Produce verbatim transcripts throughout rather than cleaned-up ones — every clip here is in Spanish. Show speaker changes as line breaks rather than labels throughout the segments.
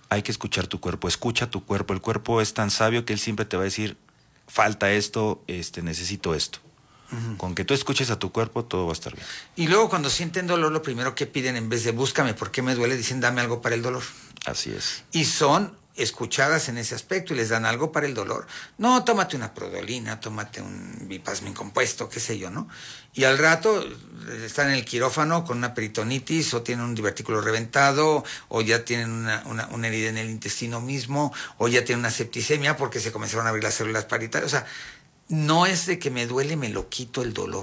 hay que escuchar tu cuerpo, escucha tu cuerpo. El cuerpo es tan sabio que él siempre te va a decir, falta esto, este, necesito esto. Uh-huh. Con que tú escuches a tu cuerpo, todo va a estar bien.
Y luego cuando sienten dolor, lo primero que piden, en vez de búscame por qué me duele, dicen dame algo para el dolor.
Así es.
Y son escuchadas en ese aspecto y les dan algo para el dolor. No, tómate una prodolina, tómate un Vipasmin compuesto, qué sé yo, ¿no? Y al rato están en el quirófano con una peritonitis o tienen un divertículo reventado o ya tienen una, una, una herida en el intestino mismo o ya tienen una septicemia porque se comenzaron a abrir las células parietales. O sea, no es de que me duele, me lo quito el dolor.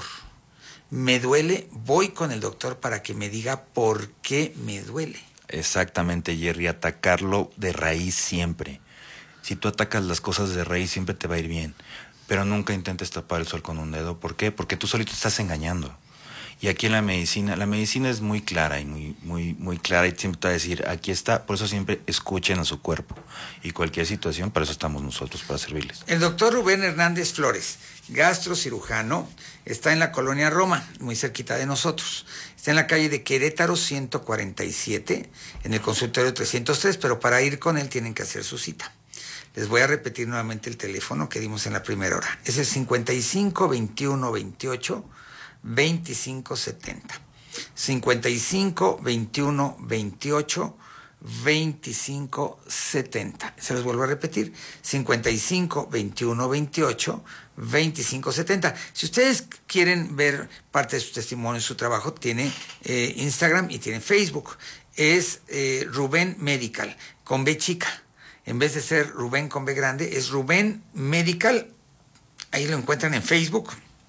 Me duele, voy con el doctor para que me diga por qué me duele.
Exactamente, Jerry, atacarlo de raíz siempre. Si tú atacas las cosas de raíz, siempre te va a ir bien. Pero nunca intentes tapar el sol con un dedo. ¿Por qué? Porque tú solito estás engañando. Y aquí en la medicina, la medicina es muy clara y muy, muy, muy clara y siempre te va a decir, aquí está, por eso siempre escuchen a su cuerpo. Y cualquier situación, para eso estamos nosotros, para servirles.
El doctor Rubén Hernández Flores, gastrocirujano, está en la colonia Roma, muy cerquita de nosotros. Está en la calle de Querétaro ciento cuarenta y siete, en el consultorio trescientos tres, pero para ir con él tienen que hacer su cita. Les voy a repetir nuevamente el teléfono que dimos en la primera hora. Es el cincuenta y cinco, veintiuno, veintiocho, veinticinco, setenta. cincuenta y cinco, veintiuno, veintiocho, veinticinco, setenta. Se los vuelvo a repetir. cincuenta y cinco, veintiuno, veintiocho, veinticinco, setenta. Si ustedes quieren ver parte de su testimonio, su trabajo, tiene eh, Instagram y tiene Facebook. Es eh, Rubén Medical, con B chica. En vez de ser Rubén con B grande, es Rubén Medical. Ahí lo encuentran en Facebook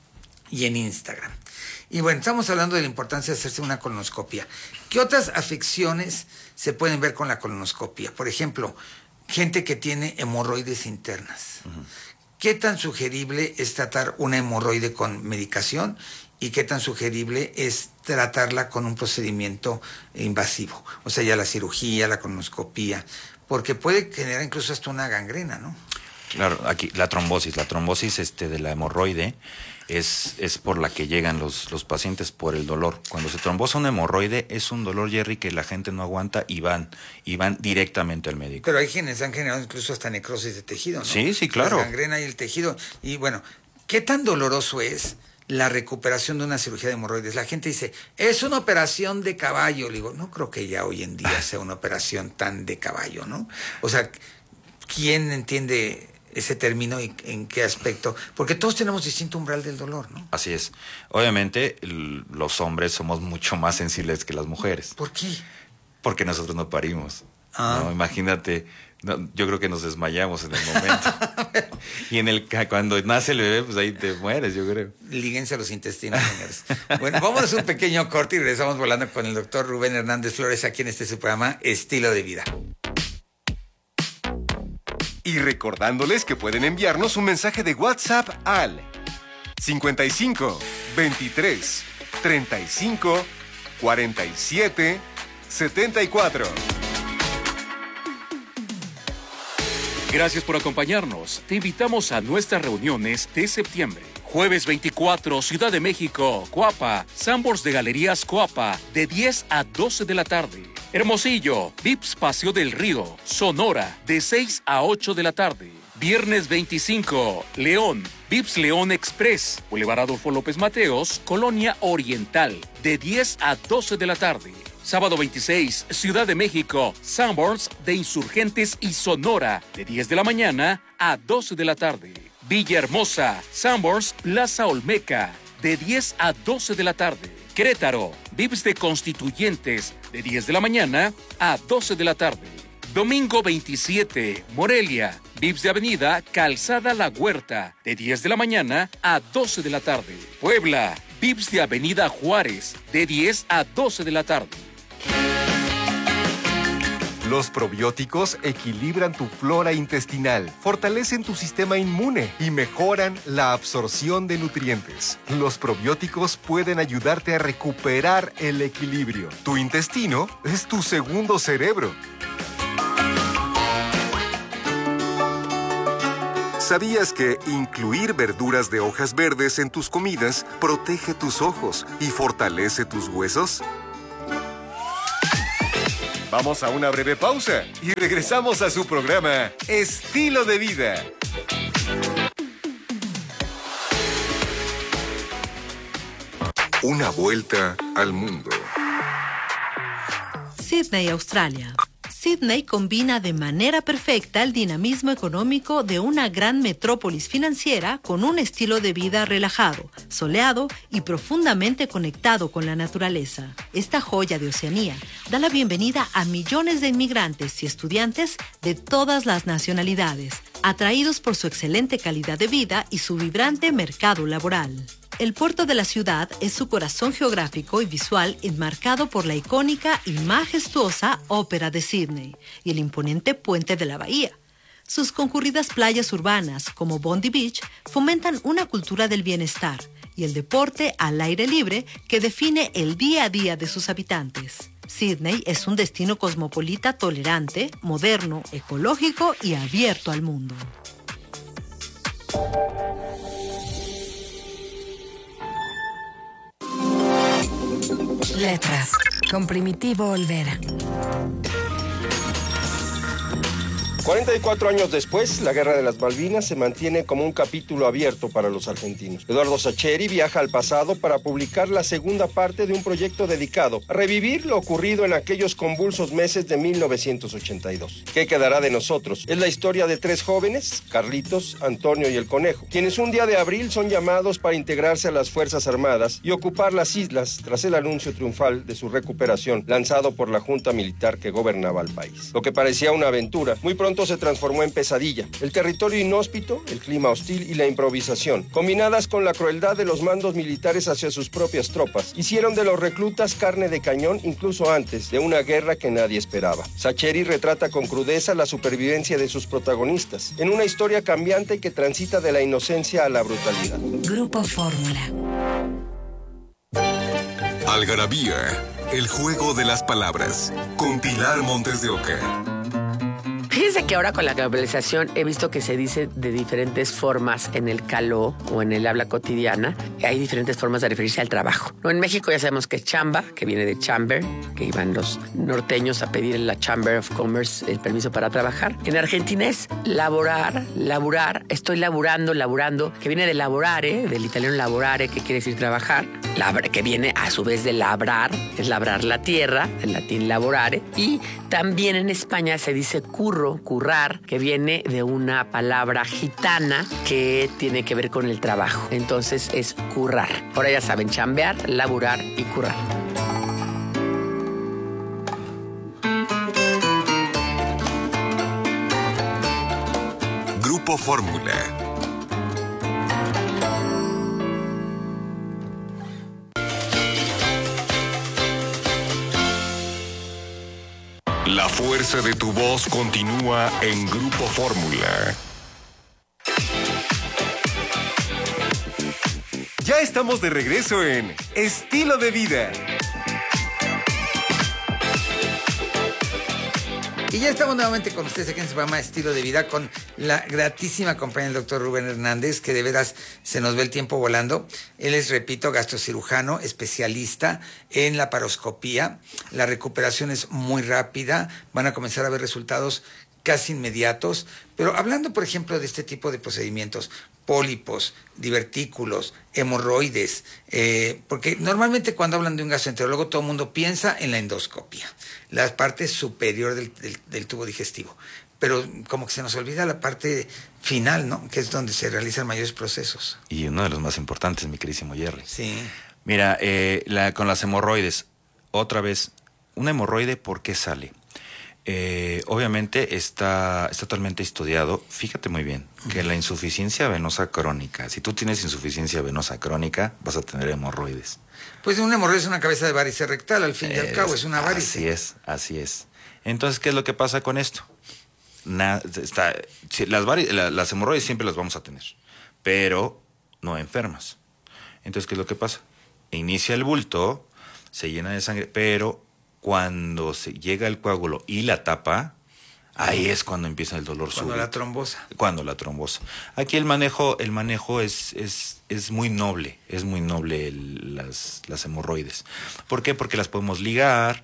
y en Instagram. Y bueno, estamos hablando de la importancia de hacerse una colonoscopia. ¿Qué otras afecciones se pueden ver con la colonoscopia? Por ejemplo, gente que tiene hemorroides internas. Uh-huh. ¿Qué tan sugerible es tratar una hemorroide con medicación? ¿Y qué tan sugerible es tratarla con un procedimiento invasivo? O sea, ya la cirugía, la colonoscopia, porque puede generar incluso hasta una gangrena, ¿no?
Claro, aquí la trombosis, la trombosis este, de la hemorroide es, es por la que llegan los, los pacientes por el dolor. Cuando se trombosa una hemorroide es un dolor, Jerry, que la gente no aguanta y van, y van directamente al médico.
Pero hay quienes han generado incluso hasta necrosis de tejido, ¿no?
Sí, sí, claro.
La gangrena y el tejido. Y bueno, ¿qué tan doloroso es la recuperación de una cirugía de hemorroides? La gente dice, es una operación de caballo. Le digo, no creo que ya hoy en día sea una operación tan de caballo, ¿no? O sea, ¿quién entiende ese término y en qué aspecto? Porque todos tenemos distinto umbral del dolor, ¿no?
Así es. Obviamente, el, los hombres somos mucho más sensibles que las mujeres.
¿Por qué?
Porque nosotros no parimos.
Ah.
No, imagínate, no, yo creo que nos desmayamos en el momento. Y en el cuando nace el bebé, pues ahí te mueres, yo creo.
Líguense a los intestinos, señores. Bueno, vamos a hacer un pequeño corte y regresamos volando con el doctor Rubén Hernández Flores aquí en este su programa Estilo de Vida.
Y recordándoles que pueden enviarnos un mensaje de WhatsApp al cincuenta y cinco, veintitrés, treinta y cinco, cuarenta y siete, setenta y cuatro.
Gracias por acompañarnos. Te invitamos a nuestras reuniones de septiembre. Jueves veinticuatro, Ciudad de México, Coapa, Sanborns de Galerías Coapa, de diez a doce de la tarde. Hermosillo, Vips Paseo del Río, Sonora, de seis a ocho de la tarde. Viernes veinticinco, León, Vips León Express, Boulevard Adolfo López Mateos, Colonia Oriental, de diez a doce de la tarde. Sábado veintiséis, Ciudad de México, Sanborns de Insurgentes y Sonora, de diez de la mañana a doce de la tarde. Villahermosa, Sanborns Plaza Olmeca, de diez a doce de la tarde. Querétaro, Vips de Constituyentes, de diez de la mañana a doce de la tarde. Domingo veintisiete, Morelia, Vips de Avenida Calzada La Huerta, de diez de la mañana a doce de la tarde. Puebla, Vips de Avenida Juárez, de diez a doce de la tarde.
Los probióticos equilibran tu flora intestinal, fortalecen tu sistema inmune y mejoran la absorción de nutrientes. Los probióticos pueden ayudarte a recuperar el equilibrio. Tu intestino es tu segundo cerebro. ¿Sabías que incluir verduras de hojas verdes en tus comidas protege tus ojos y fortalece tus huesos? Vamos a una breve pausa y regresamos a su programa Estilo de Vida. Una vuelta al mundo.
Sídney, Australia. Sídney combina de manera perfecta el dinamismo económico de una gran metrópolis financiera con un estilo de vida relajado, soleado y profundamente conectado con la naturaleza. Esta joya de Oceanía da la bienvenida a millones de inmigrantes y estudiantes de todas las nacionalidades, atraídos por su excelente calidad de vida y su vibrante mercado laboral. El puerto de la ciudad es su corazón geográfico y visual enmarcado por la icónica y majestuosa Ópera de Sídney y el imponente puente de la bahía. Sus concurridas playas urbanas, como Bondi Beach, fomentan una cultura del bienestar y el deporte al aire libre que define el día a día de sus habitantes. Sídney es un destino cosmopolita tolerante, moderno, ecológico y abierto al mundo.
Letras, con Primitivo Olvera.
cuarenta y cuatro años después, la Guerra de las Malvinas se mantiene como un capítulo abierto para los argentinos. Eduardo Sacheri viaja al pasado para publicar la segunda parte de un proyecto dedicado a revivir lo ocurrido en aquellos convulsos meses de mil novecientos ochenta y dos. ¿Qué quedará de nosotros? Es la historia de tres jóvenes, Carlitos, Antonio y el Conejo, quienes un día de abril son llamados para integrarse a las Fuerzas Armadas y ocupar las islas tras el anuncio triunfal de su recuperación lanzado por la junta militar que gobernaba el país. Lo que parecía una aventura, muy pronto se transformó en pesadilla. El territorio inhóspito, el clima hostil y la improvisación, combinadas con la crueldad de los mandos militares hacia sus propias tropas, hicieron de los reclutas carne de cañón incluso antes de una guerra que nadie esperaba. Sacheri retrata con crudeza la supervivencia de sus protagonistas, en una historia cambiante que transita de la inocencia a la brutalidad.
Grupo Fórmula.
Algarabía, el juego de las palabras, con Pilar Montes de Oca.
Fíjense que ahora con la globalización he visto que se dice de diferentes formas en el caló o en el habla cotidiana. Hay diferentes formas de referirse al trabajo. ¿No? En México ya sabemos que es chamba, que viene de chamber, que iban los norteños a pedir en la Chamber of Commerce el permiso para trabajar. En Argentina es laborar, laburar, estoy laburando, laburando, que viene de laborare, del italiano laborare, que quiere decir trabajar, labra, que viene a su vez de labrar, es labrar la tierra, en latín laborare, y también en España se dice curro, currar, que viene de una palabra gitana que tiene que ver con el trabajo. Entonces es currar. Ahora ya saben, chambear, laburar y currar.
Grupo Fórmula. La fuerza de tu voz continúa en Grupo Fórmula. Ya estamos de regreso en Estilo de Vida.
Y ya estamos nuevamente con ustedes aquí en su programa Estilo de Vida con la gratísima compañía del doctor Rubén Hernández, que de veras se nos ve el tiempo volando. Él es, repito, gastrocirujano, especialista en la paroscopía. La recuperación es muy rápida, van a comenzar a ver resultados casi inmediatos. Pero hablando, por ejemplo, de este tipo de procedimientos, pólipos, divertículos, hemorroides, eh, porque normalmente cuando hablan de un gastroenterólogo todo el mundo piensa en la endoscopia, la parte superior del, del, del tubo digestivo, pero como que se nos olvida la parte final, ¿no? Que es donde se realizan mayores procesos.
Y uno de los más importantes, mi queridísimo Jerry.
Sí.
Mira, eh, la, con las hemorroides, otra vez, una hemorroide, ¿por qué sale? Eh, obviamente está, está totalmente estudiado, fíjate muy bien, que la insuficiencia venosa crónica, si tú tienes insuficiencia venosa crónica, vas a tener hemorroides.
Pues una hemorroide es una cabeza de varice rectal, al fin y al cabo, es una varice.
Así es, así es. Entonces, ¿qué es lo que pasa con esto? Na, está, si, las, vari, la, las hemorroides siempre las vamos a tener, pero no enfermas. Entonces, ¿qué es lo que pasa? Inicia el bulto, se llena de sangre, pero cuando se llega el coágulo y la tapa, ahí es cuando empieza el dolor súbito.
Cuando la trombosa.
Cuando la trombosa. Aquí el manejo, el manejo es, es, es muy noble, es muy noble el, las, las hemorroides. ¿Por qué? Porque las podemos ligar,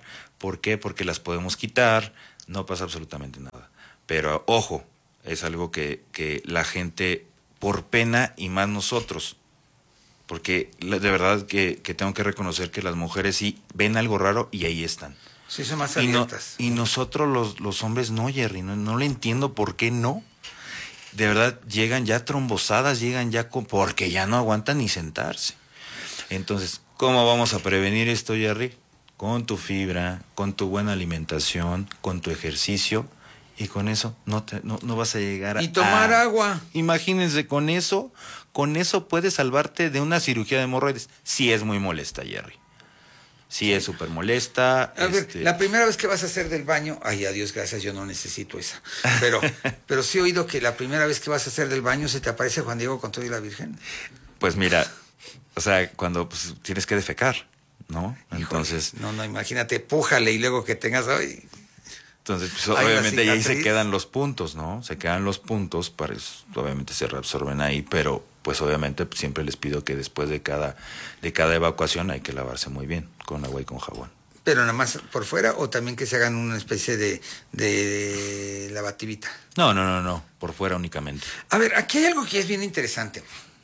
¿Por qué? Porque las podemos quitar, no pasa absolutamente nada. Pero ojo, es algo que, que la gente, por pena y más nosotros, porque de verdad que, que tengo que reconocer que las mujeres sí ven algo raro y ahí están.
Sí, son más
y, no,
abiertas.
y nosotros los, los hombres no, Jerry, no, no le entiendo por qué no. De verdad, llegan ya trombosadas, llegan ya con, porque ya no aguantan ni sentarse. Entonces, ¿cómo vamos a prevenir esto, Jerry? Con tu fibra, con tu buena alimentación, con tu ejercicio, y con eso no, te, no, no vas a llegar a...
Y tomar
a,
agua.
Imagínense, con eso, con eso puedes salvarte de una cirugía de hemorroides. Sí es muy molesta, Jerry. Sí, es súper molesta.
A ver,
este...
la primera vez que vas a hacer del baño, ay, adiós, gracias, yo no necesito esa. Pero, pero sí he oído que la primera vez que vas a hacer del baño se te aparece Juan Diego con todo y la Virgen.
Pues mira, o sea, cuando pues, tienes que defecar, ¿no?
Híjole,
entonces...
No, no, imagínate, pújale y luego que tengas hoy...
Entonces, pues,
Ay,
obviamente ahí se
cicatriz.
quedan los puntos, ¿no? Se quedan los puntos, para, obviamente se reabsorben ahí, pero pues obviamente pues, siempre les pido que después de cada, de cada evacuación hay que lavarse muy bien, con agua y con jabón.
Pero nada más por fuera o también que se hagan una especie de, de, de lavativita.
No, no, no, no, por fuera únicamente.
A ver, aquí hay algo que es bien interesante.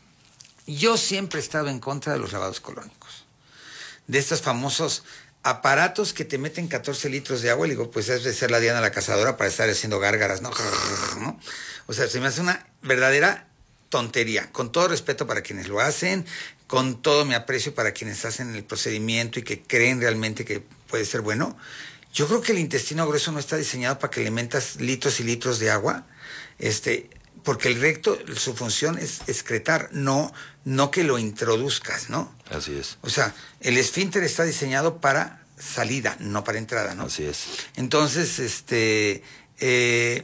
Yo siempre he estado en contra de los lavados colónicos. De estos famosos aparatos que te meten catorce litros de agua, y digo, pues es de ser la Diana la Cazadora para estar haciendo gárgaras, ¿no? ¿no? O sea, se me hace una verdadera tontería, con todo respeto para quienes lo hacen, con todo mi aprecio para quienes hacen el procedimiento y que creen realmente que puede ser bueno. Yo creo que el intestino grueso no está diseñado para que le metas litros y litros de agua, este, porque el recto, su función es excretar, no, no que lo introduzcas, ¿no?
Así es.
O sea, el esfínter está diseñado para salida, no para entrada, ¿no?
Así es.
Entonces, este, eh,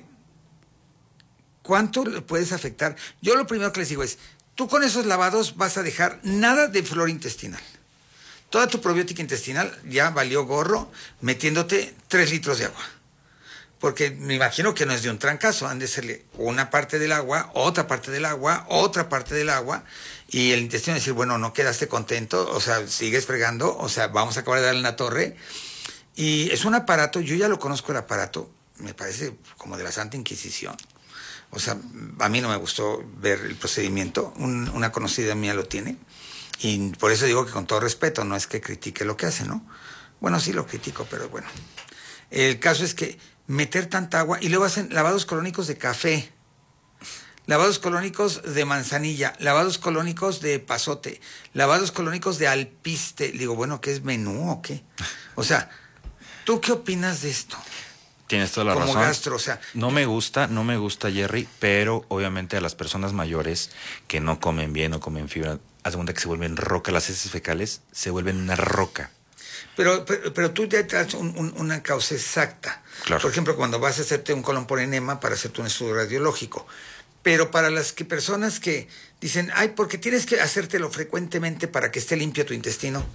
¿cuánto le puedes afectar? Yo lo primero que les digo es, tú con esos lavados vas a dejar nada de flora intestinal. Toda tu probiótica intestinal ya valió gorro metiéndote tres litros de agua. Porque me imagino que no es de un trancazo, han de serle una parte del agua, otra parte del agua, otra parte del agua, y el intestino decir, bueno, no quedaste contento, o sea, sigues fregando, o sea, vamos a acabar de darle en la torre. Y es un aparato, yo ya lo conozco el aparato, me parece como de la Santa Inquisición. O sea, a mí no me gustó ver el procedimiento, un, una conocida mía lo tiene, y por eso digo que con todo respeto, no es que critique lo que hace, ¿no? Bueno, sí lo critico, pero bueno. El caso es que meter tanta agua, y luego hacen lavados colónicos de café, lavados colónicos de manzanilla, lavados colónicos de pasote, lavados colónicos de alpiste. Digo, bueno, ¿qué es menú o qué? O sea, ¿tú qué opinas de esto?
Tienes toda la
Como
razón.
gastro, o sea...
No me gusta, no me gusta, Jerry, pero obviamente a las personas mayores que no comen bien o comen fibra, haz de cuenta que se vuelven roca, las heces fecales se vuelven una roca.
Pero, pero, pero tú ya te das un, un, una causa exacta.
Claro.
Por ejemplo, cuando vas a hacerte un colon por enema para hacerte un estudio radiológico. Pero para las que personas que dicen, ay, porque tienes que hacértelo frecuentemente para que esté limpio tu intestino.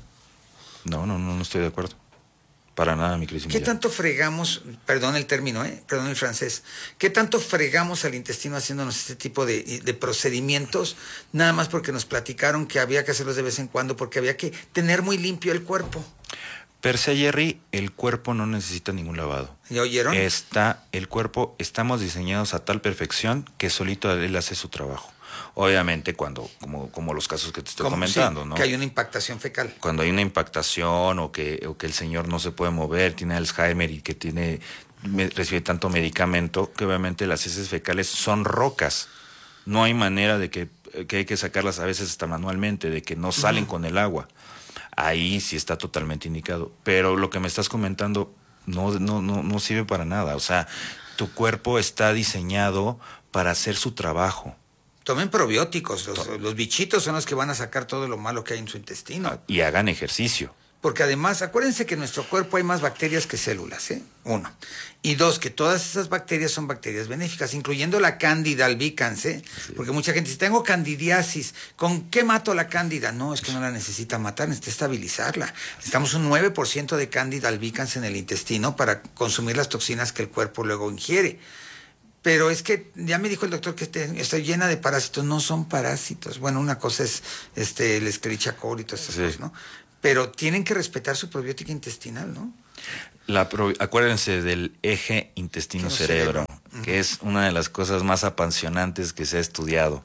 No, no, no, no estoy de acuerdo. Para nada, mi queridísimo.
¿Qué tanto fregamos, perdón el término, eh, perdón el francés, qué tanto fregamos al intestino haciéndonos este tipo de, de procedimientos, nada más porque nos platicaron que había que hacerlos de vez en cuando, porque había que tener muy limpio el cuerpo?
Per se, Jerry, el cuerpo no necesita ningún lavado.
¿Ya oyeron?
Está, el cuerpo, estamos diseñados a tal perfección que solito él hace su trabajo. Obviamente cuando, como, como los casos que te estoy
Como,
comentando,
sí,
¿no?
que hay una impactación fecal.
Cuando hay una impactación o que, o que el señor no se puede mover, tiene Alzheimer y que tiene, me, recibe tanto medicamento, que obviamente las heces fecales son rocas. No hay manera de que, que hay que sacarlas a veces hasta manualmente, de que no salen uh-huh. con el agua. Ahí sí está totalmente indicado. Pero lo que me estás comentando no, no, no, no sirve para nada. O sea, tu cuerpo está diseñado para hacer su trabajo.
Tomen probióticos, los, los bichitos son los que van a sacar todo lo malo que hay en su intestino.
Y hagan ejercicio.
Porque además, acuérdense que en nuestro cuerpo hay más bacterias que células, ¿eh? Uno. Y dos, que todas esas bacterias son bacterias benéficas, incluyendo la cándida albicans, ¿eh? Sí. Porque mucha gente dice, tengo candidiasis, ¿con qué mato la cándida? No, es que no la necesita matar, necesita estabilizarla. Necesitamos un nueve por ciento de cándida albicans en el intestino para consumir las toxinas que el cuerpo luego ingiere. Pero es que ya me dijo el doctor que este, estoy llena de parásitos. No son parásitos. Bueno, una cosa es este, el Escherichia coli y todas esas sí. cosas, ¿no? Pero tienen que respetar su probiótica intestinal, ¿no?
La pro- acuérdense del eje intestino-cerebro, uh-huh. que es una de las cosas más apasionantes que se ha estudiado.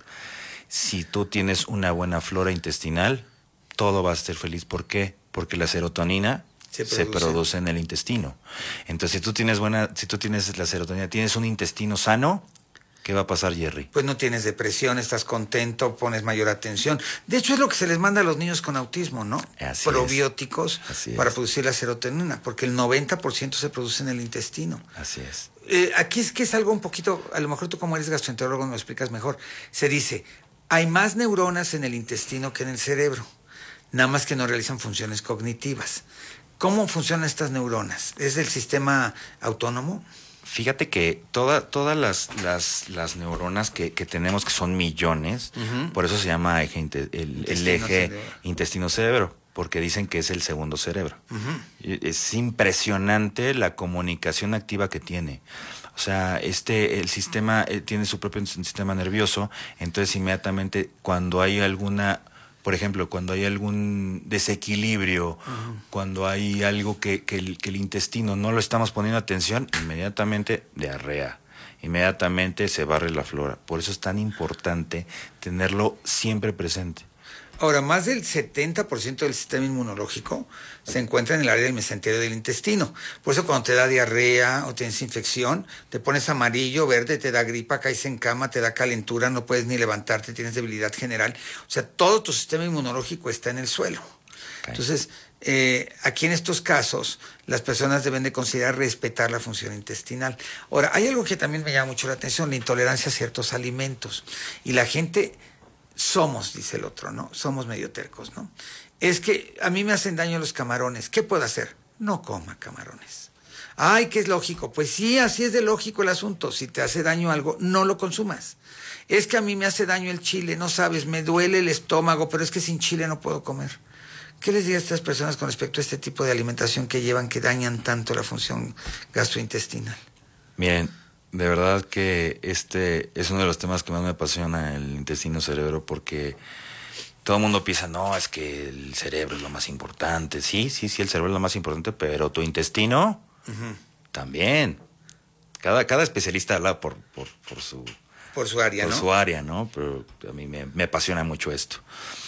Si tú tienes una buena flora intestinal, todo va a estar feliz. ¿Por qué? Porque la serotonina se produce. se produce en el intestino. Entonces, si tú tienes buena, si tú tienes la serotonina, tienes un intestino sano, ¿qué va a pasar, Jerry?
Pues no tienes depresión, estás contento, pones mayor atención. De hecho, es lo que se les manda a los niños con autismo, ¿no?
Así
Probióticos
Así
para
es.
producir la serotonina, porque el noventa por ciento se produce en el intestino.
Así es.
Eh, aquí es que es algo un poquito, a lo mejor tú como eres gastroenterólogo me lo explicas mejor. Se dice, hay más neuronas en el intestino que en el cerebro, nada más que no realizan funciones cognitivas. ¿Cómo funcionan estas neuronas? ¿Es del sistema autónomo?
Fíjate que toda, todas las, las, las neuronas que, que tenemos, que son millones, uh-huh. por eso se llama eje, inte, el, el eje intestino-cerebro, porque dicen que es el segundo cerebro. Uh-huh. Es impresionante la comunicación activa que tiene. O sea, este, el sistema eh, tiene su propio sistema nervioso, entonces inmediatamente cuando hay alguna... Por ejemplo, cuando hay algún desequilibrio, uh-huh. cuando hay algo que, que, el, que el intestino no lo estamos poniendo atención, inmediatamente diarrea, inmediatamente se barre la flora. Por eso es tan importante tenerlo siempre presente.
Ahora, más del setenta por ciento del sistema inmunológico se encuentra en el área del mesenterio del intestino. Por eso cuando te da diarrea o tienes infección, te pones amarillo, verde, te da gripa, caes en cama, te da calentura, no puedes ni levantarte, tienes debilidad general. O sea, todo tu sistema inmunológico está en el suelo. Okay. Entonces, eh, aquí en estos casos, las personas deben de considerar respetar la función intestinal. Ahora, hay algo que también me llama mucho la atención, la intolerancia a ciertos alimentos. Y la gente... Somos, dice el otro, ¿no? Somos medio tercos, ¿no? Es que a mí me hacen daño los camarones. ¿Qué puedo hacer? No coma camarones. Ay, que es lógico. Pues sí, así es de lógico el asunto. Si te hace daño algo, no lo consumas. Es que a mí me hace daño el chile, no sabes, me duele el estómago, pero es que sin chile no puedo comer. ¿Qué les diría a estas personas con respecto a este tipo de alimentación que llevan, que dañan tanto la función gastrointestinal?
Miren, de verdad que este es uno de los temas que más me apasiona, el intestino-cerebro, porque todo el mundo piensa, no, es que el cerebro es lo más importante. Sí, sí, sí, el cerebro es lo más importante, pero tu intestino uh-huh. también. Cada, cada especialista habla por, por, por su...
Por su área,
por
¿no?
su área, ¿no? Pero a mí me, me apasiona mucho esto.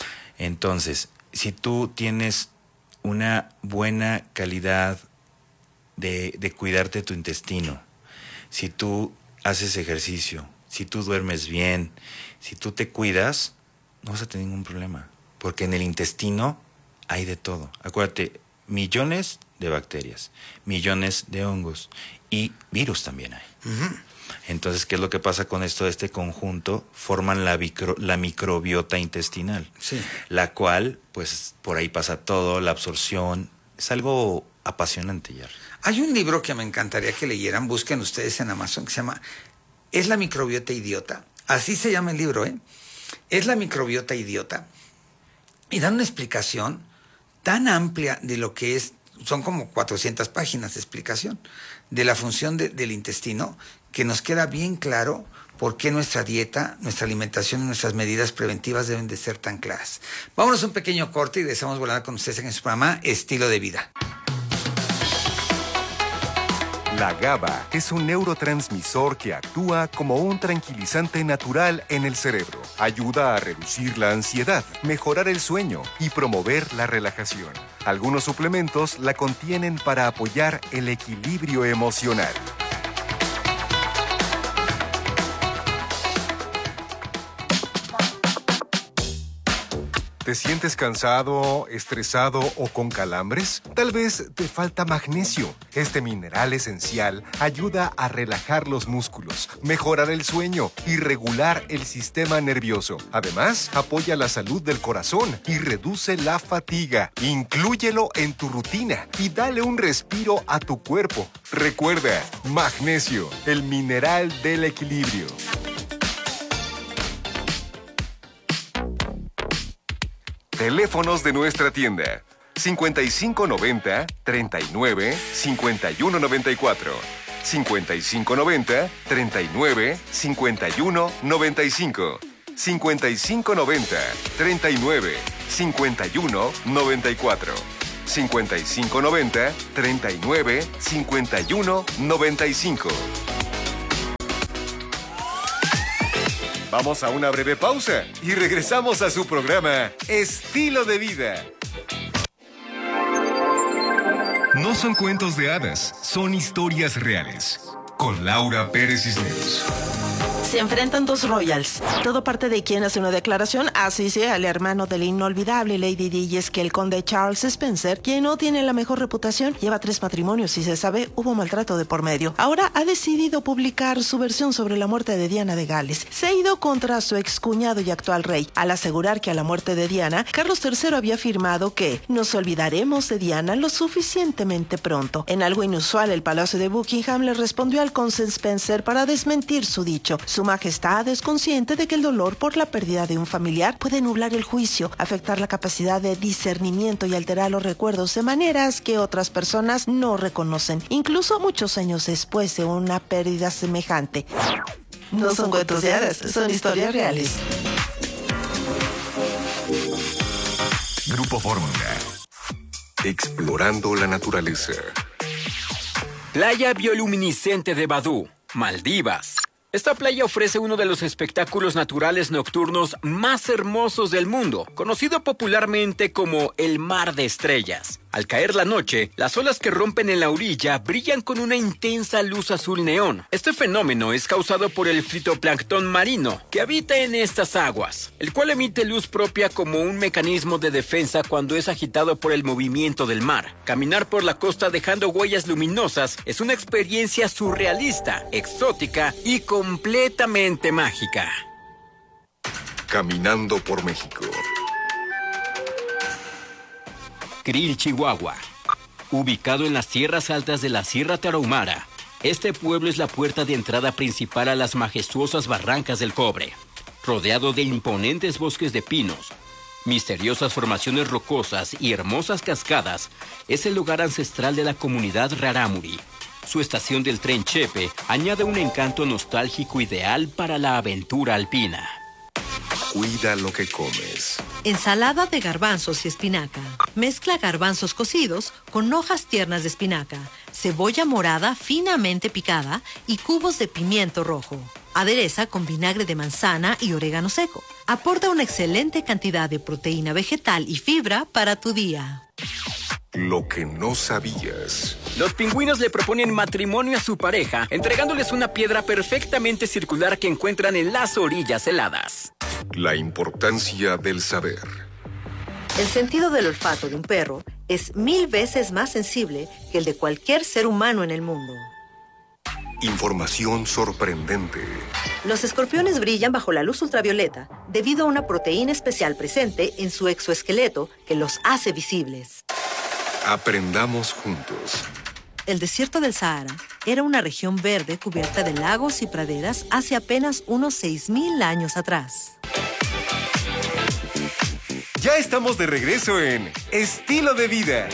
Entonces, si tú tienes una buena calidad de, de cuidarte tu intestino, si tú haces ejercicio, si tú duermes bien, si tú te cuidas, no vas a tener ningún problema. Porque en el intestino hay de todo. Acuérdate, millones de bacterias, millones de hongos y virus también hay. Uh-huh. Entonces, ¿qué es lo que pasa con esto? Este conjunto forman la, micro, la microbiota intestinal,
sí.
la cual, pues, por ahí pasa todo, la absorción. Es algo apasionante, ya.
Hay un libro que me encantaría que leyeran, busquen ustedes en Amazon, que se llama ¿Es la microbiota idiota? Así se llama el libro, ¿eh? Es la microbiota idiota. Y dan una explicación tan amplia de lo que es, son como cuatrocientas páginas de explicación, de la función de, del intestino, que nos queda bien claro por qué nuestra dieta, nuestra alimentación y nuestras medidas preventivas deben de ser tan claras. Vámonos a un pequeño corte y regresamos a volar con ustedes en su programa Estilo de Vida.
La GABA es un neurotransmisor que actúa como un tranquilizante natural en el cerebro. Ayuda a reducir la ansiedad, mejorar el sueño y promover la relajación. Algunos suplementos la contienen para apoyar el equilibrio emocional. ¿Te sientes cansado, estresado o con calambres? Tal vez te falta magnesio. Este mineral esencial ayuda a relajar los músculos, mejorar el sueño y regular el sistema nervioso. Además, apoya la salud del corazón y reduce la fatiga. Inclúyelo en tu rutina y dale un respiro a tu cuerpo. Recuerda, magnesio, el mineral del equilibrio. Teléfonos de nuestra tienda: cincuenta y cinco noventa, treinta y nueve, cincuenta y uno noventa y cuatro, cincuenta y cinco noventa, treinta y nueve, cincuenta y uno noventa y cinco, cincuenta y cinco noventa, treinta y nueve, cincuenta y uno noventa y cuatro. cincuenta y cinco noventa, treinta y nueve, cincuenta y uno, noventa y cinco. Vamos a una breve pausa y regresamos a su programa Estilo de Vida. No son cuentos de hadas, son historias reales. Con Laura Pérez Cisneros.
Se enfrentan dos royals. Todo parte de quien hace una declaración, así sea el hermano de la inolvidable Lady Di, y es que el conde Charles Spencer, quien no tiene la mejor reputación, lleva tres matrimonios y se sabe hubo maltrato de por medio. Ahora ha decidido publicar su versión sobre la muerte de Diana de Gales. Se ha ido contra su excuñado y actual rey, al asegurar que a la muerte de Diana, Carlos tercero había afirmado que nos olvidaremos de Diana lo suficientemente pronto. En algo inusual, el Palacio de Buckingham le respondió al conde Spencer para desmentir su dicho. Su majestad es consciente de que el dolor por la pérdida de un familiar puede nublar el juicio, afectar la capacidad de discernimiento y alterar los recuerdos de maneras que otras personas no reconocen, incluso muchos años después de una pérdida semejante. No son cuentos de hadas, son historias reales.
Grupo Fórmula. Explorando la naturaleza.
Playa bioluminiscente de Badú, Maldivas. Esta playa ofrece uno de los espectáculos naturales nocturnos más hermosos del mundo, conocido popularmente como el Mar de Estrellas. Al caer la noche, las olas que rompen en la orilla brillan con una intensa luz azul neón. Este fenómeno es causado por el fitoplancton marino que habita en estas aguas, el cual emite luz propia como un mecanismo de defensa cuando es agitado por el movimiento del mar. Caminar por la costa dejando huellas luminosas es una experiencia surrealista, exótica y completamente mágica.
Caminando por México.
Krill, Chihuahua. Ubicado en las tierras altas de la Sierra Tarahumara, este pueblo es la puerta de entrada principal a las majestuosas Barrancas del Cobre. Rodeado de imponentes bosques de pinos, misteriosas formaciones rocosas y hermosas cascadas, es el lugar ancestral de la comunidad Rarámuri. Su estación del tren Chepe añade un encanto nostálgico ideal para la aventura alpina.
Cuida lo que comes.
Ensalada de garbanzos y espinaca. Mezcla garbanzos cocidos con hojas tiernas de espinaca, cebolla morada finamente picada y cubos de pimiento rojo. Adereza con vinagre de manzana y orégano seco. Aporta una excelente cantidad de proteína vegetal y fibra para tu día.
Lo que no sabías.
Los pingüinos le proponen matrimonio a su pareja, entregándoles una piedra perfectamente circular que encuentran en las orillas heladas.
La importancia del saber.
El sentido del olfato de un perro es mil veces más sensible que el de cualquier ser humano en el mundo.
Información sorprendente.
Los escorpiones brillan bajo la luz ultravioleta debido a una proteína especial presente en su exoesqueleto que los hace visibles.
Aprendamos juntos.
El desierto del Sahara era una región verde cubierta de lagos y praderas hace apenas unos seis mil años atrás.
Ya estamos de regreso en Estilo de Vida.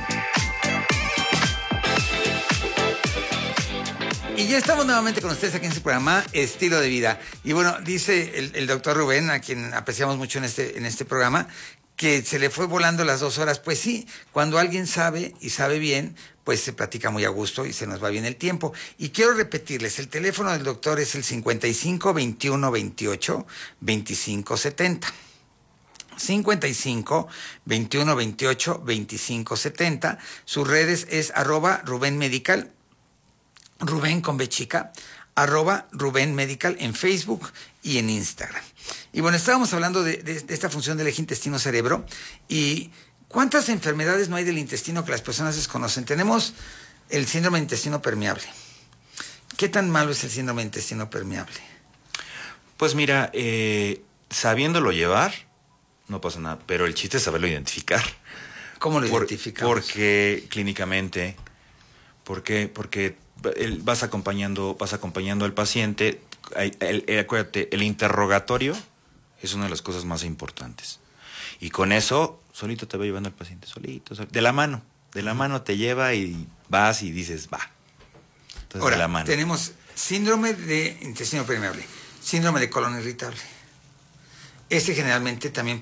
Y ya estamos nuevamente con ustedes aquí en su programa Estilo de Vida. Y bueno, dice el, el doctor Rubén, a quien apreciamos mucho en este, en este programa, que se le fue volando las dos horas. Pues sí, cuando alguien sabe y sabe bien, pues se platica muy a gusto y se nos va bien el tiempo. Y quiero repetirles, el teléfono del doctor es el cincuenta y cinco, veintiuno, veintiocho, veinticinco, setenta. cincuenta y cinco, veintiuno, veintiocho, veinticinco, setenta. Sus redes es arroba Rubén Medical, Rubén con B chica, arroba Rubén Medical en Facebook y en Instagram. Y bueno, estábamos hablando de, de, de esta función del eje intestino-cerebro y ¿cuántas enfermedades no hay del intestino que las personas desconocen? Tenemos el síndrome de intestino permeable. ¿Qué tan malo es el síndrome de intestino permeable?
Pues mira, eh, sabiéndolo llevar, no pasa nada, pero el chiste es saberlo identificar.
¿Cómo lo
Por,
identificamos?
Porque clínicamente, porque, porque el, vas acompañando, vas acompañando al paciente. El, el, el, acuérdate, el interrogatorio es una de las cosas más importantes. Y con eso, solito te va llevando el paciente, solito, solito, de la mano, de la mano te lleva y vas y dices, va. Entonces,
ahora,
de la mano.
Tenemos síndrome de intestino permeable, síndrome de colon irritable. Este generalmente también por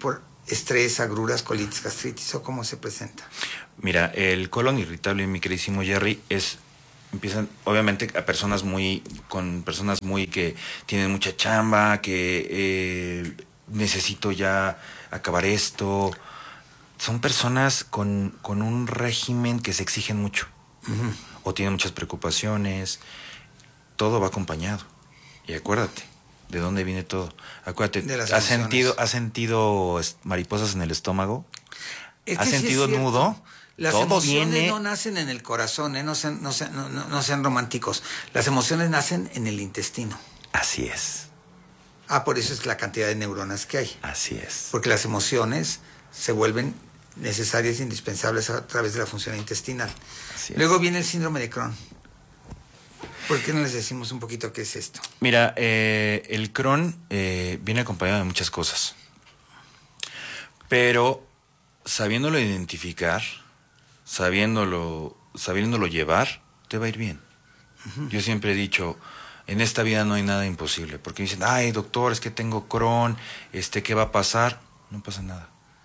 estrés, agruras, colitis, gastritis, o cómo se presenta?
Mira, el colon irritable, mi queridísimo Jerry, es empiezan obviamente a personas muy con personas muy que tienen mucha chamba, que eh, necesito ya acabar esto. Son personas con, con un régimen que se exigen mucho, uh-huh. o tienen muchas preocupaciones. Todo va acompañado. Y acuérdate, ¿de dónde viene todo? Acuérdate, ¿has sentido, ¿has sentido mariposas en el estómago?
Es que
¿Has
sí
sentido
es
nudo?
Las
todo
emociones
viene...
no nacen en el corazón, ¿eh? no, sean, no, sean, no, no, no sean románticos. Las emociones nacen en el intestino.
Así es.
Ah, por eso es la cantidad de neuronas que hay.
Así es.
Porque las emociones se vuelven necesarias e indispensables a través de la función intestinal.
Así es.
Luego viene el síndrome de Crohn. ¿Por qué no les decimos un poquito qué es esto?
Mira, eh, el Crohn eh, viene acompañado de muchas cosas. Pero sabiéndolo identificar, sabiéndolo, sabiéndolo llevar, te va a ir bien. Uh-huh. Yo siempre he dicho, en esta vida no hay nada imposible. Porque dicen, ay, doctor, es que tengo Crohn, este, ¿qué va a pasar? No pasa nada.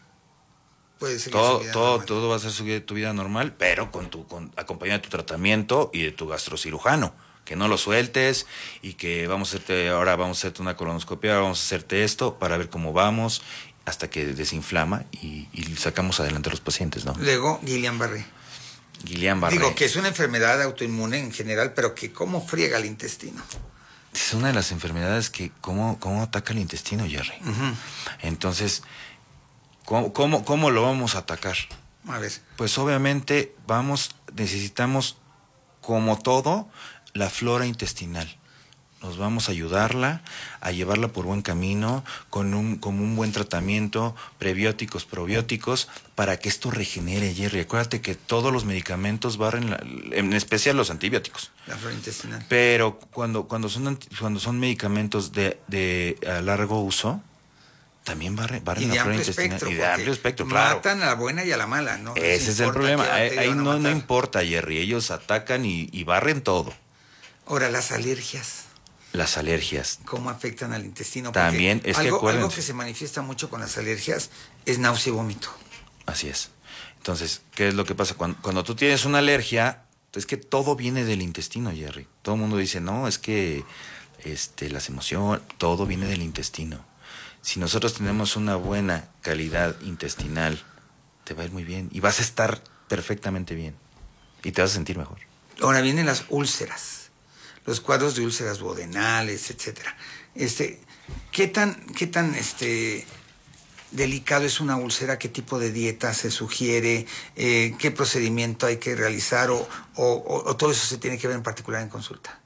Puede ser
todo, todo, todo va a ser su, tu vida normal, pero con tu, con, acompañado de tu tratamiento y de tu gastrocirujano. Que no lo sueltes y que vamos a hacerte, ahora vamos a hacerte una colonoscopia, ahora vamos a hacerte esto para ver cómo vamos, hasta que desinflama y, y sacamos adelante a los pacientes, ¿no?
Luego, Guillain-Barré.
Guillain-Barré.
Digo que es una enfermedad autoinmune en general, pero que cómo friega el intestino.
Es una de las enfermedades que cómo, cómo ataca el intestino, Jerry. Uh-huh. Entonces, ¿cómo, cómo, ¿cómo lo vamos a atacar?
A ver.
Pues obviamente vamos, necesitamos, como todo, la flora intestinal. Nos vamos a ayudarla, a llevarla por buen camino, con un, con un buen tratamiento, prebióticos, probióticos, para que esto regenere, Jerry. Acuérdate que todos los medicamentos barren, la, en especial los antibióticos.
La flora intestinal.
Pero cuando, cuando, son, cuando son medicamentos de, de a largo uso, también barren, barren la flora intestinal. Y de amplio espectro, claro.
Matan a la buena y a la mala, ¿no?
Ese es el problema. Ahí, ahí no, no importa, Jerry. Ellos atacan y, y barren todo.
Ahora, las alergias.
Las alergias.
¿Cómo afectan al intestino?
Porque también, es
algo,
que acuérdense.
Algo que se manifiesta mucho con las alergias es náusea y vómito.
Así es. Entonces, ¿qué es lo que pasa? Cuando, cuando tú tienes una alergia, es que todo viene del intestino, Jerry. Todo el mundo dice, no, es que este, las emociones, todo viene del intestino. Si nosotros tenemos una buena calidad intestinal, te va a ir muy bien y vas a estar perfectamente bien y te vas a sentir mejor.
Ahora vienen las úlceras. Los cuadros de úlceras duodenales, etcétera. Este, ¿qué tan, qué tan este, delicado es una úlcera? ¿Qué tipo de dieta se sugiere? Eh, ¿Qué procedimiento hay que realizar? O, o, o todo eso se tiene que ver en particular en consulta.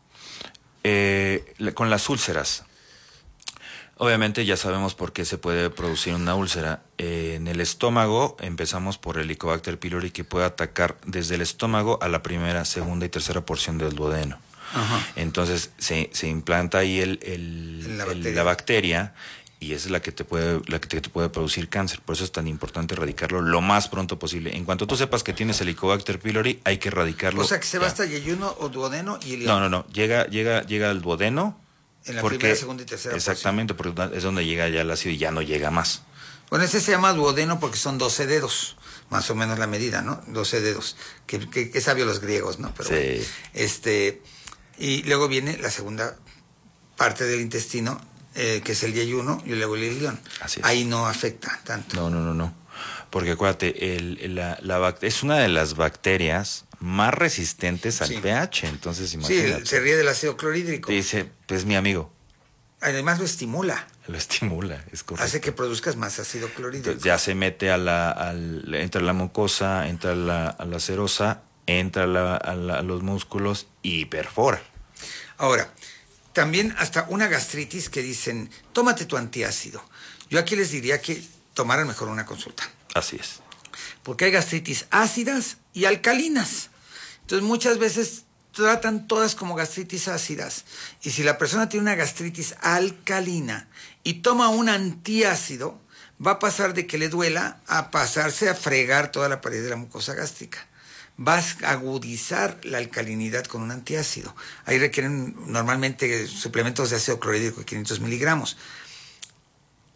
Eh, con las úlceras, obviamente ya sabemos por qué se puede producir una úlcera. Eh, en el estómago empezamos por el Helicobacter pylori, que puede atacar desde el estómago a la primera, segunda y tercera porción del duodeno. Ajá. Entonces se, se implanta ahí el, el, la, bacteria. El, la bacteria y esa es la que te puede la que te, te puede producir cáncer. Por eso es tan importante erradicarlo lo más pronto posible. En cuanto tú sepas que tienes Helicobacter pylori, hay que erradicarlo.
O sea, que se
ya.
va hasta yeyuno o duodeno y el...
No, no, no. Llega, llega, llega al duodeno.
En la
porque,
primera, segunda y tercera
exactamente,
porción.
Porque es donde llega ya el ácido y ya no llega más.
Bueno, este se llama duodeno porque son doce dedos, más o menos la medida, ¿no? doce dedos. Que, que, que sabio los griegos, ¿no? Pero
sí.
Bueno, este... Y luego viene la segunda parte del intestino, eh, que es el yeyuno, y luego el ilión. Ahí no afecta tanto.
No, no, no, no. Porque acuérdate, el, la, la, es una de las bacterias más resistentes al sí. pH. Entonces, imagínate.
Sí, se ríe del ácido clorhídrico.
Dice, pues mi amigo.
Además lo estimula.
Lo estimula, es correcto.
Hace que produzcas más ácido clorhídrico.
Entonces, ya se mete a la, al, entra a la mucosa, entra a la, a la serosa, entra a, la, a, la, a los músculos y perfora.
Ahora, también hasta una gastritis que dicen, tómate tu antiácido. Yo aquí les diría que tomaran mejor una consulta.
Así es.
Porque hay gastritis ácidas y alcalinas. Entonces muchas veces tratan todas como gastritis ácidas. Y si la persona tiene una gastritis alcalina y toma un antiácido, va a pasar de que le duela a pasarse a fregar toda la pared de la mucosa gástrica. Vas a agudizar la alcalinidad con un antiácido. Ahí requieren normalmente suplementos de ácido clorhídrico de quinientos miligramos.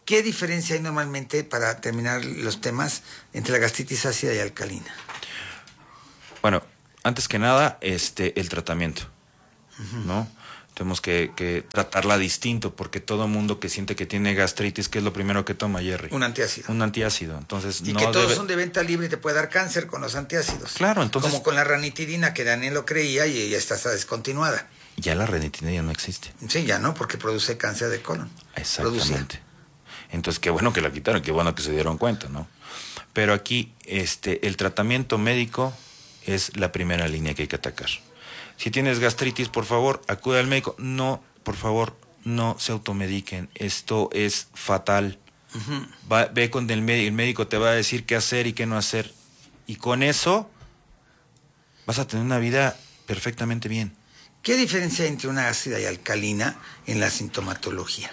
¿Qué diferencia hay normalmente, para terminar los temas, entre la gastritis ácida y alcalina?
Bueno, antes que nada, este, el tratamiento, uh-huh. ¿no? Tenemos que, que tratarla distinto, porque todo mundo que siente que tiene gastritis, ¿qué es lo primero que toma, Jerry?
Un antiácido.
Un antiácido. Entonces,
y
no
que todos
debe...
son de venta libre y te puede dar cáncer con los antiácidos.
Claro, entonces...
Como con la ranitidina, que Daniel lo creía y ya está, está descontinuada.
Ya la ranitidina ya no existe.
Sí, ya no, porque produce cáncer de colon.
Exactamente.
Producía.
Entonces, qué bueno que la quitaron, qué bueno que se dieron cuenta, ¿no? Pero aquí, este, el tratamiento médico es la primera línea que hay que atacar. Si tienes gastritis, por favor, acude al médico. No, por favor, no se automediquen. Esto es fatal. Uh-huh. Va, ve con el médico, el médico te va a decir qué hacer y qué no hacer. Y con eso vas a tener una vida perfectamente bien.
¿Qué diferencia hay entre una ácida y alcalina en la sintomatología?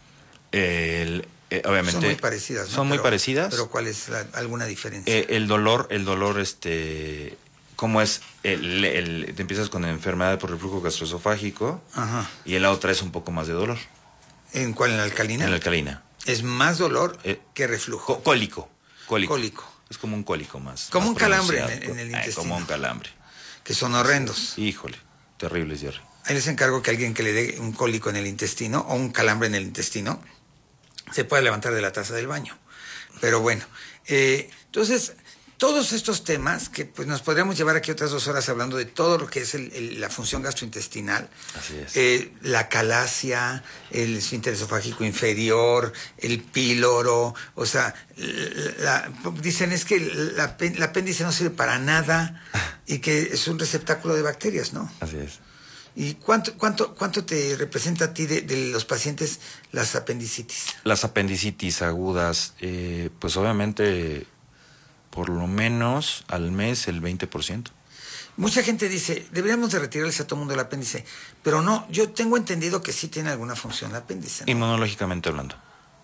El, eh, obviamente.
Son muy parecidas, ¿no?
Son
pero,
muy parecidas.
Pero ¿cuál es la, alguna diferencia?
Eh, el dolor, el dolor, este... ¿Cómo es? El, el, te empiezas con enfermedad por reflujo gastroesofágico. Ajá. Y en la otra es un poco más de dolor.
¿En cuál? ¿En la alcalina?
En la alcalina.
Es más dolor
eh,
que reflujo.
Cólico. Cólico.
Cólico.
Es como un cólico más.
Como
más
un calambre en, en el intestino.
Ay, como un calambre.
Que son horrendos.
Híjole, terribles, Jerry.
Ahí les encargo que alguien que le dé un cólico en el intestino o un calambre en el intestino se pueda levantar de la taza del baño. Pero bueno, eh, entonces... Todos estos temas, que pues nos podríamos llevar aquí otras dos horas hablando de todo lo que es el, el, la función gastrointestinal. Así es. Eh, la calasia, el esfínter esofágico inferior, el píloro, o sea, la, dicen es que la, la apéndice no sirve para nada y que es un receptáculo de bacterias, ¿no?
Así es.
¿Y cuánto, cuánto, cuánto te representa a ti de, de los pacientes las apendicitis?
Las apendicitis agudas, eh, pues obviamente... por lo menos al mes el veinte por ciento.
Mucha gente dice, deberíamos de retirarles a todo mundo el apéndice, pero no, yo tengo entendido que sí tiene alguna función el apéndice, ¿no?
Inmunológicamente hablando.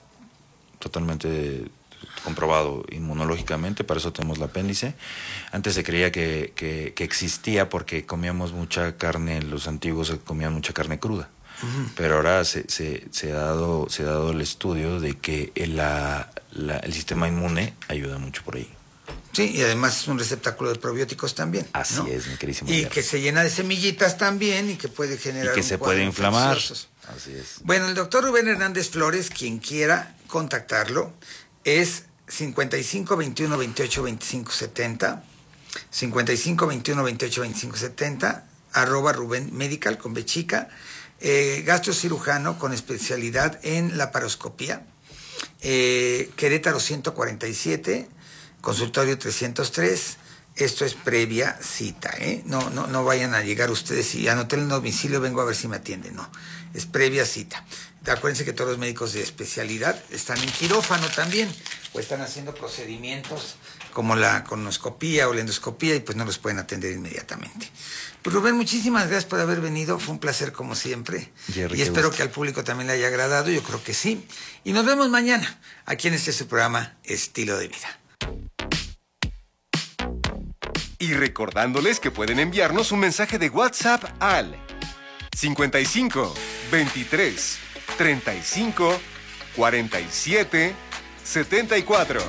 Totalmente comprobado inmunológicamente, para eso tenemos el apéndice. Antes se creía que, que, que existía porque comíamos mucha carne, los antiguos comían mucha carne cruda. Uh-huh. Pero ahora se, se, se, ha dado, se ha dado el estudio de que el, la, la, el sistema inmune ayuda mucho por ahí.
Sí, y además es un receptáculo de probióticos también.
Así
¿no?
es, mi querísimo.
Y
Guillermo.
Que se llena de semillitas también y que puede generar.
Y que
un
se puede inflamar.
Infecciosos.
Así es.
Bueno, el doctor Rubén Hernández Flores, quien quiera contactarlo, es cincuenta y cinco veintiuno veintiocho veinticinco setenta, cincuenta y cinco veintiuno veintiocho veinticinco setenta, arroba Rubén Medical con B chica, eh, gastrocirujano con especialidad en laparoscopía, eh, Querétaro ciento cuarenta y siete. Consultorio trescientos tres, esto es previa cita, ¿eh? No, no, no vayan a llegar ustedes y anoten el domicilio, vengo a ver si me atienden, no, es previa cita. Acuérdense que todos los médicos de especialidad están en quirófano también, o están haciendo procedimientos como la colonoscopía o la endoscopía y pues no los pueden atender inmediatamente. Pues Rubén, muchísimas gracias por haber venido, fue un placer como siempre. Jerry, y espero gusto. Que al público también le haya agradado, yo creo que sí. Y nos vemos mañana, aquí en este su programa Estilo de Vida.
Y recordándoles que pueden enviarnos un mensaje de WhatsApp al cincuenta y cinco veintitrés treinta y cinco cuarenta y siete setenta y cuatro.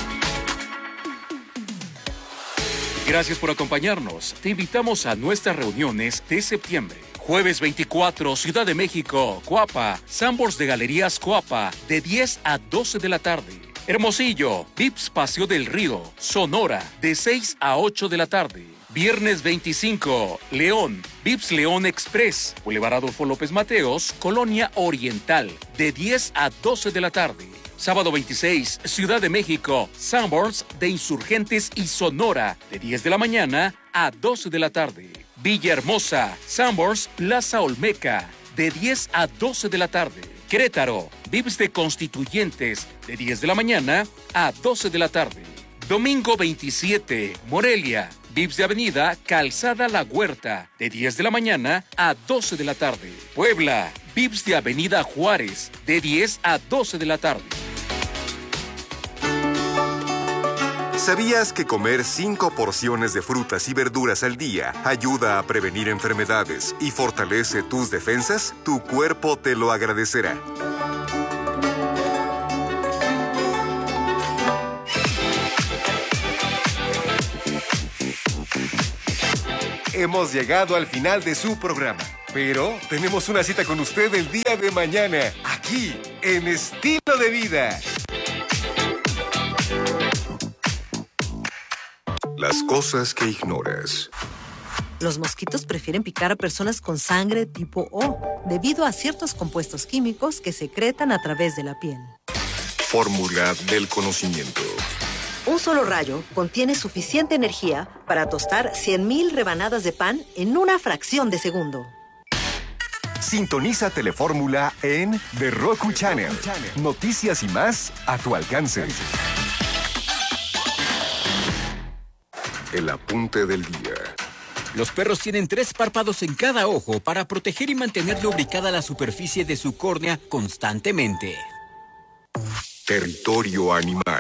Gracias por acompañarnos. Te invitamos a nuestras reuniones de septiembre. Jueves veinticuatro, Ciudad de México, Coapa, Sanborns de Galerías Coapa, de diez a doce de la tarde. Hermosillo, Vips Paseo del Río, Sonora, de seis a ocho de la tarde. Viernes veinticinco, León, Vips León Express, Boulevard Adolfo López Mateos, Colonia Oriental, de diez a doce de la tarde. Sábado veintiséis, Ciudad de México, Sanborns de Insurgentes y Sonora, de diez de la mañana a doce de la tarde. Villahermosa, Sanborns Plaza Olmeca, de diez a doce de la tarde. Querétaro, Vips de Constituyentes, de diez de la mañana a doce de la tarde. Domingo veintisiete, Morelia, Vips de Avenida Calzada La Huerta, de diez de la mañana a doce de la tarde. Puebla, Vips de Avenida Juárez, de diez a doce de la tarde.
¿Sabías que comer cinco porciones de frutas y verduras al día ayuda a prevenir enfermedades y fortalece tus defensas? Tu cuerpo te lo agradecerá. hemos llegado al final de su programa. Pero tenemos una cita con usted el día de mañana, aquí, en Estilo de Vida.
Las cosas que ignoras.
Los mosquitos prefieren picar a personas con sangre tipo O, debido a ciertos compuestos químicos que secretan a través de la piel.
Fórmula del conocimiento.
Un solo rayo contiene suficiente energía para tostar cien mil rebanadas de pan en una fracción de segundo.
Sintoniza Telefórmula en The Roku Channel. Noticias y más a tu alcance.
El apunte del día.
Los perros tienen tres párpados en cada ojo para proteger y mantener lubricada la superficie de su córnea constantemente.
Territorio animal.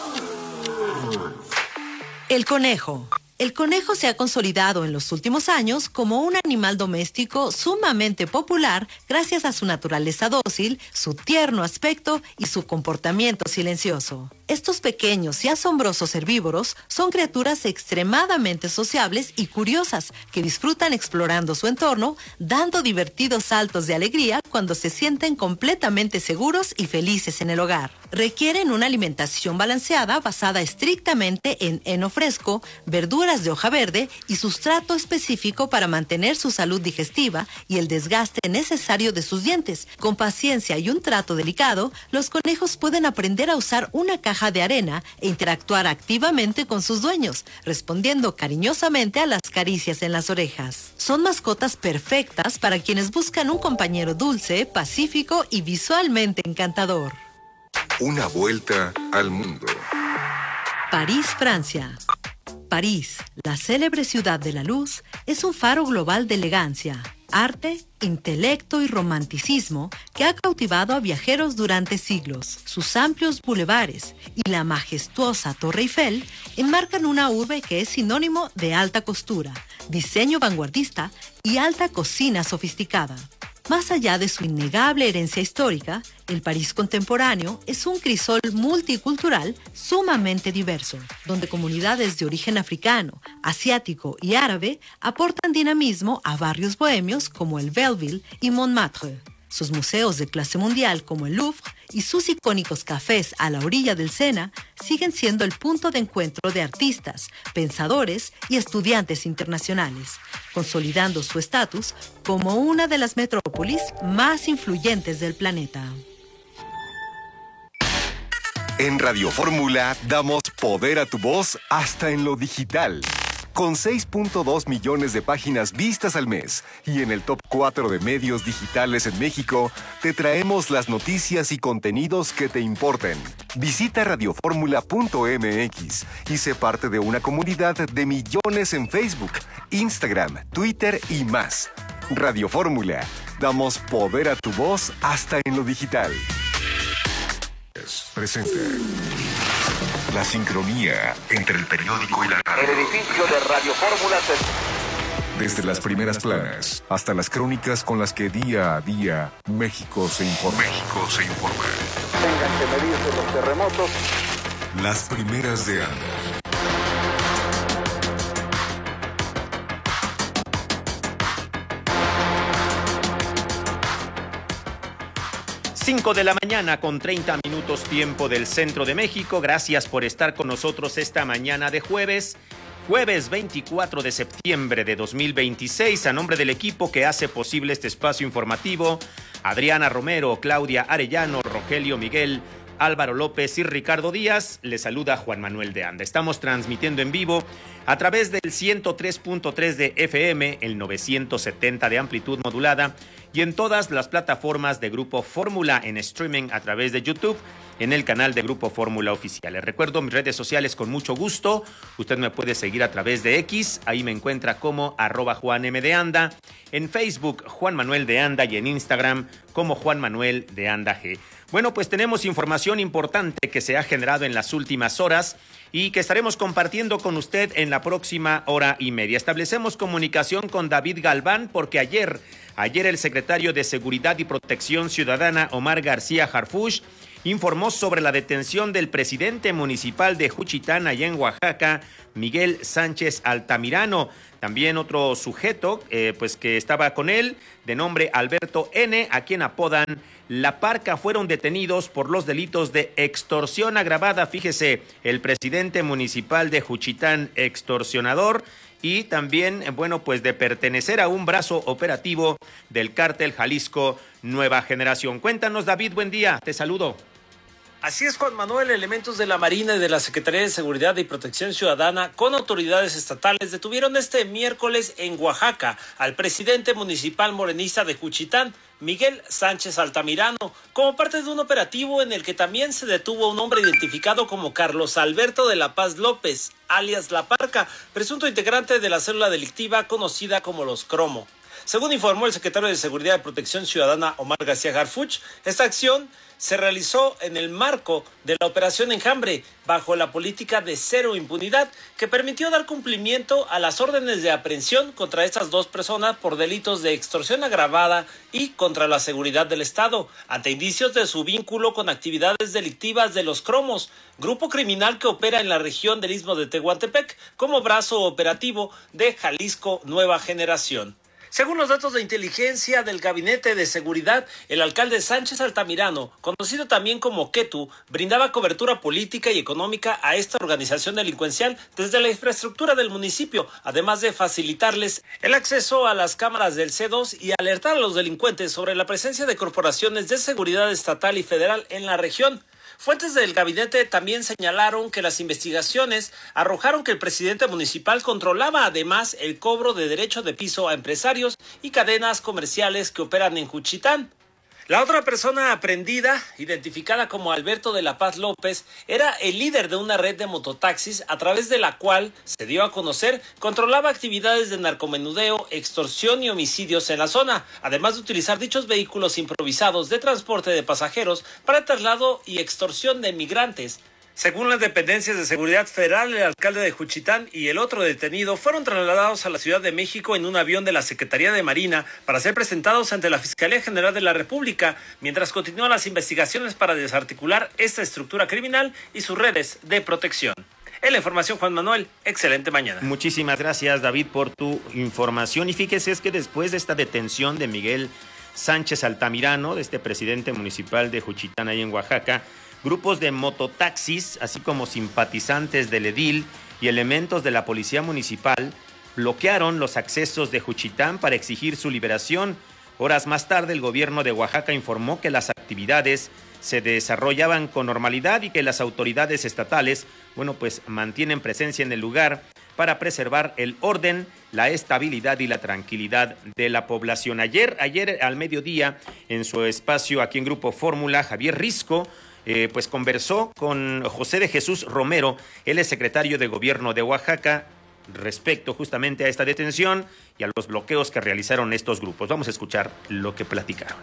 El conejo. El conejo se ha consolidado en los últimos años como un animal doméstico sumamente popular gracias a su naturaleza dócil, su tierno aspecto y su comportamiento silencioso. Estos pequeños y asombrosos herbívoros son criaturas extremadamente sociables y curiosas que disfrutan explorando su entorno, dando divertidos saltos de alegría cuando se sienten completamente seguros y felices en el hogar. Requieren una alimentación balanceada basada estrictamente en heno fresco, verduras de hoja verde y sustrato específico para mantener su salud digestiva y el desgaste necesario de sus dientes. Con paciencia y un trato delicado, los conejos pueden aprender a usar una caja de arena e interactuar activamente con sus dueños, respondiendo cariñosamente a las caricias en las orejas. Son mascotas perfectas para quienes buscan un compañero dulce, pacífico y visualmente encantador.
Una vuelta al mundo.
París, Francia. París, la célebre ciudad de la luz, es un faro global de elegancia, arte, intelecto y romanticismo que ha cautivado a viajeros durante siglos. Sus amplios bulevares y la majestuosa Torre Eiffel enmarcan una urbe que es sinónimo de alta costura, diseño vanguardista y alta cocina sofisticada. Más allá de su innegable herencia histórica, el París contemporáneo es un crisol multicultural sumamente diverso, donde comunidades de origen africano, asiático y árabe aportan dinamismo a barrios bohemios como el Belleville y Montmartre. Sus museos de clase mundial como el Louvre y sus icónicos cafés a la orilla del Sena siguen siendo el punto de encuentro de artistas, pensadores y estudiantes internacionales, consolidando su estatus como una de las metrópolis más influyentes del planeta.
En Radio Fórmula damos poder a tu voz hasta en lo digital. Con seis punto dos millones de páginas vistas al mes y en el top cuatro de medios digitales en México, te traemos las noticias y contenidos que te importen. Visita radioformula punto m x y sé parte de una comunidad de millones en Facebook, Instagram, Twitter y más. Radio Fórmula, damos poder a tu voz hasta en lo digital.
Presenta la sincronía entre el periódico y la radio.
El edificio de Radio Fórmula se...
Desde las primeras planas
hasta las crónicas con las que día a día México se informa.
México se informa.
Tengan que medirse los terremotos.
Las primeras de Anda.
cinco de la mañana con treinta minutos tiempo del centro de México. Gracias por estar con nosotros esta mañana de jueves, jueves veinticuatro de septiembre de dos mil veintiséis. A nombre del equipo que hace posible este espacio informativo, Adriana Romero, Claudia Arellano, Rogelio Miguel, Álvaro López y Ricardo Díaz, les saluda Juan Manuel de Anda. Estamos transmitiendo en vivo a través del ciento tres punto tres de F M, el novecientos setenta de amplitud modulada y en todas las plataformas de Grupo Fórmula en streaming a través de YouTube en el canal de Grupo Fórmula Oficial. Les recuerdo mis redes sociales con mucho gusto. Usted me puede seguir a través de X, ahí me encuentra como arroba Juan M de Anda, en Facebook Juan Manuel de Anda y en Instagram como Juan Manuel de Anda G. Bueno, pues tenemos información importante que se ha generado en las últimas horas y que estaremos compartiendo con usted en la próxima hora y media. Establecemos comunicación con David Galván porque ayer, ayer el secretario de Seguridad y Protección Ciudadana, Omar García Harfuch, informó sobre la detención del presidente municipal de Juchitán, allá en Oaxaca, Miguel Sánchez Altamirano. También otro sujeto eh, pues que estaba con él, de nombre Alberto N., a quien apodan La Parca, fueron detenidos por los delitos de extorsión agravada. Fíjese, el presidente municipal de Juchitán, extorsionador, y también, bueno, pues de pertenecer a un brazo operativo del cártel Jalisco Nueva Generación. Cuéntanos, David, buen día, te saludo.
Así es, Juan Manuel. Elementos de la Marina y de la Secretaría de Seguridad y Protección Ciudadana con autoridades estatales detuvieron este miércoles en Oaxaca al presidente municipal morenista de Juchitán, Miguel Sánchez Altamirano, como parte de un operativo en el que también se detuvo a un hombre identificado como Carlos Alberto de la Paz López, alias La Parca, presunto integrante de la célula delictiva conocida como Los Cromo. Según informó el secretario de Seguridad y Protección Ciudadana, Omar García Harfuch, esta acción se realizó en el marco de la Operación Enjambre, bajo la política de cero impunidad, que permitió dar cumplimiento a las órdenes de aprehensión contra estas dos personas por delitos de extorsión agravada y contra la seguridad del Estado, ante indicios de su vínculo con actividades delictivas de Los Cromos, grupo criminal que opera en la región del Istmo de Tehuantepec como brazo operativo de Jalisco Nueva Generación. Según los datos de inteligencia del Gabinete de Seguridad, el alcalde Sánchez Altamirano, conocido también como Ketu, brindaba cobertura política y económica a esta organización delincuencial desde la infraestructura del municipio, además de facilitarles el acceso a las cámaras del C dos y alertar a los delincuentes sobre la presencia de corporaciones de seguridad estatal y federal en la región. Fuentes del gabinete también señalaron que las investigaciones arrojaron que el presidente municipal controlaba además el cobro de derecho de piso a empresarios y cadenas comerciales que operan en Juchitán. La otra persona aprehendida, identificada como Alberto de la Paz López, era el líder de una red de mototaxis a través de la cual, se dio a conocer, controlaba actividades de narcomenudeo, extorsión y homicidios en la zona, además de utilizar dichos vehículos improvisados de transporte de pasajeros para traslado y extorsión de migrantes. Según las dependencias de seguridad federal, el alcalde de Juchitán y el otro detenido fueron trasladados a la Ciudad de México en un avión de la Secretaría de Marina para ser presentados ante la Fiscalía General de la República, mientras continúan las investigaciones para desarticular esta estructura criminal y sus redes de protección. En la información, Juan Manuel, excelente mañana.
Muchísimas gracias, David, por tu información. Y fíjese, es que después de esta detención de Miguel Sánchez Altamirano, de este presidente municipal de Juchitán, ahí en Oaxaca, grupos de mototaxis, así como simpatizantes del edil y elementos de la policía municipal, bloquearon los accesos de Juchitán para exigir su liberación. Horas más tarde, el gobierno de Oaxaca informó que las actividades se desarrollaban con normalidad y que las autoridades estatales, bueno, pues mantienen presencia en el lugar para preservar el orden, la estabilidad y la tranquilidad de la población. Ayer, ayer al mediodía, en su espacio aquí en Grupo Fórmula, Javier Risco, Eh, pues conversó con José de Jesús Romero, él es secretario de Gobierno de Oaxaca, respecto justamente a esta detención y a los bloqueos que realizaron estos grupos. Vamos a escuchar lo que platicaron.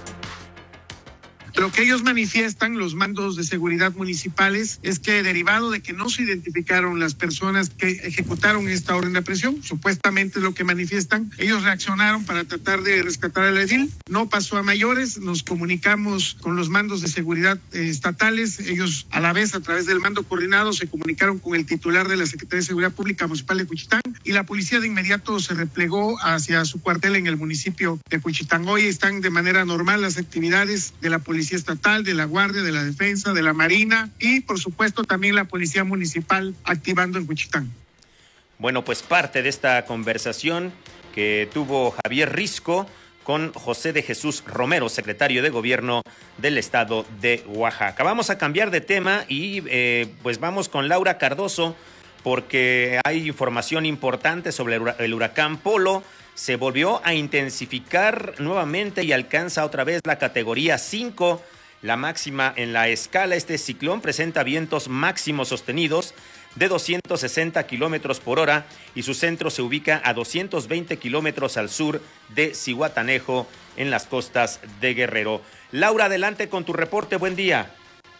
Lo que ellos manifiestan, los mandos de seguridad municipales, es que derivado de que no se identificaron las personas que ejecutaron esta orden de aprehensión, supuestamente es lo que manifiestan, ellos reaccionaron para tratar de rescatar al edil. No pasó a mayores, nos comunicamos con los mandos de seguridad eh, estatales, ellos a la vez a través del mando coordinado se comunicaron con el titular de la Secretaría de Seguridad Pública Municipal de Juchitán y la policía de inmediato se replegó hacia su cuartel en el municipio de Juchitán. Hoy están de manera normal las actividades de la policía estatal, de la Guardia, de la Defensa, de la Marina y por supuesto también la Policía Municipal activando en Juchitán.
Bueno, pues parte de esta conversación que tuvo Javier Risco con José de Jesús Romero, secretario de Gobierno del Estado de Oaxaca. Vamos a cambiar de tema y eh, pues vamos con Laura Cardoso porque hay información importante sobre el huracán Polo. Se volvió a intensificar nuevamente y alcanza otra vez la categoría cinco, la máxima en la escala. Este ciclón presenta vientos máximos sostenidos de doscientos sesenta kilómetros por hora y su centro se ubica a doscientos veinte kilómetros al sur de Zihuatanejo, en las costas de Guerrero. Laura, adelante con tu reporte. Buen día.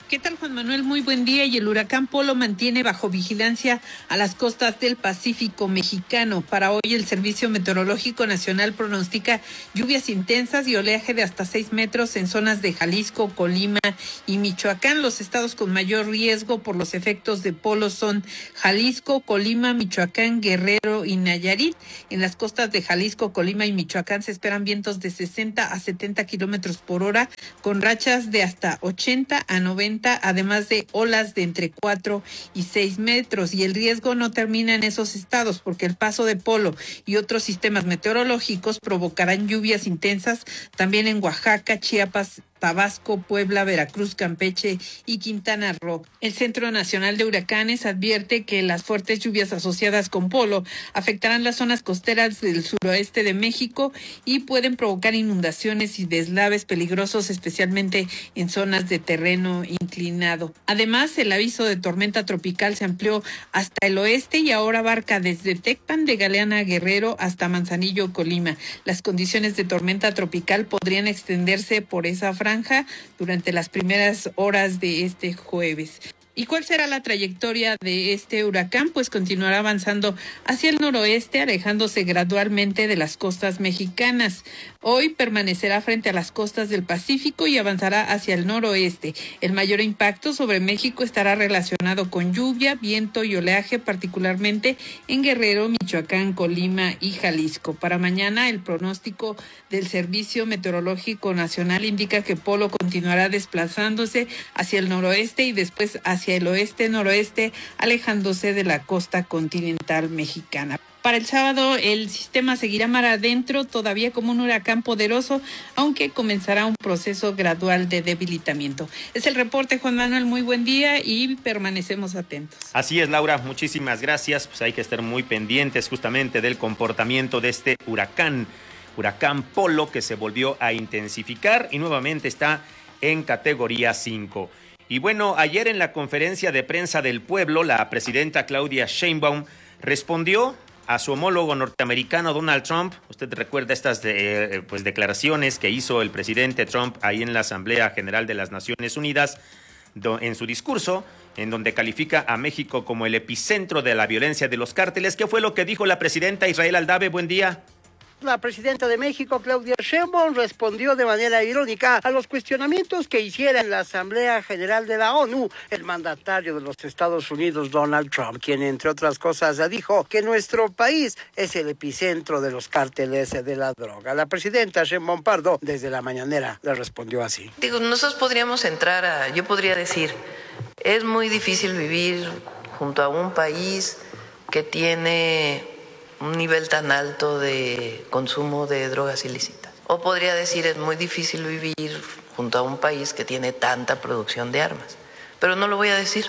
¿Qué tal, Juan Manuel? Muy buen día. Y el huracán Polo mantiene bajo vigilancia a las costas del Pacífico mexicano. Para hoy el Servicio Meteorológico Nacional pronostica lluvias intensas y oleaje de hasta seis metros en zonas de Jalisco, Colima y Michoacán. Los estados con mayor riesgo por los efectos de Polo son Jalisco, Colima, Michoacán, Guerrero y Nayarit. En las costas de Jalisco, Colima y Michoacán se esperan vientos de sesenta a setenta kilómetros por hora con rachas de hasta ochenta a noventa, además de olas de entre cuatro y seis metros. Y el riesgo no termina en esos estados, porque el paso de Polo y otros sistemas meteorológicos provocarán lluvias intensas también en Oaxaca, Chiapas, Tabasco, Puebla, Veracruz, Campeche y Quintana Roo. El Centro Nacional de Huracanes advierte que las fuertes lluvias asociadas con Polo afectarán las zonas costeras del suroeste de México y pueden provocar inundaciones y deslaves peligrosos, especialmente en zonas de terreno inclinado. Además, el aviso de tormenta tropical se amplió hasta el oeste y ahora abarca desde Tecpan de Galeana, Guerrero, hasta Manzanillo, Colima. Las condiciones de tormenta tropical podrían extenderse por esa franja durante las primeras horas de este jueves. ¿Y cuál será la trayectoria de este huracán? Pues continuará avanzando hacia el noroeste, alejándose gradualmente de las costas mexicanas. Hoy permanecerá frente a las costas del Pacífico y avanzará hacia el noroeste. El mayor impacto sobre México estará relacionado con lluvia, viento y oleaje, particularmente en Guerrero, Michoacán, Colima y Jalisco. Para mañana, el pronóstico del Servicio Meteorológico Nacional indica que Polo continuará desplazándose hacia el noroeste y después hacia el oeste-noroeste, alejándose de la costa continental mexicana. Para el sábado, el sistema seguirá mar adentro, todavía como un huracán poderoso, aunque comenzará un proceso gradual de debilitamiento. Es el reporte, Juan Manuel, muy buen día y permanecemos atentos.
Así es, Laura, muchísimas gracias. Pues hay que estar muy pendientes justamente del comportamiento de este huracán, huracán Polo, que se volvió a intensificar y nuevamente está en categoría cinco. Y bueno, ayer en la conferencia de prensa del pueblo, la presidenta Claudia Sheinbaum respondió a su homólogo norteamericano Donald Trump. Usted recuerda estas de, pues, declaraciones que hizo el presidente Trump ahí en la Asamblea General de las Naciones Unidas, do, en su discurso, en donde califica a México como el epicentro de la violencia de los cárteles. ¿Qué fue lo que dijo la presidenta Israel Aldave? Buen día.
La presidenta de México, Claudia Sheinbaum, respondió de manera irónica a los cuestionamientos que hiciera en la Asamblea General de la ONU el mandatario de los Estados Unidos, Donald Trump, quien, entre otras cosas, dijo que nuestro país es el epicentro de los cárteles de la droga. La presidenta Sheinbaum Pardo, desde la mañanera, le respondió así.
Digo, nosotros podríamos entrar a, yo podría decir, es muy difícil vivir junto a un país que tiene un nivel tan alto de consumo de drogas ilícitas. O podría decir, es muy difícil vivir junto a un país que tiene tanta producción de armas. Pero no lo voy a decir,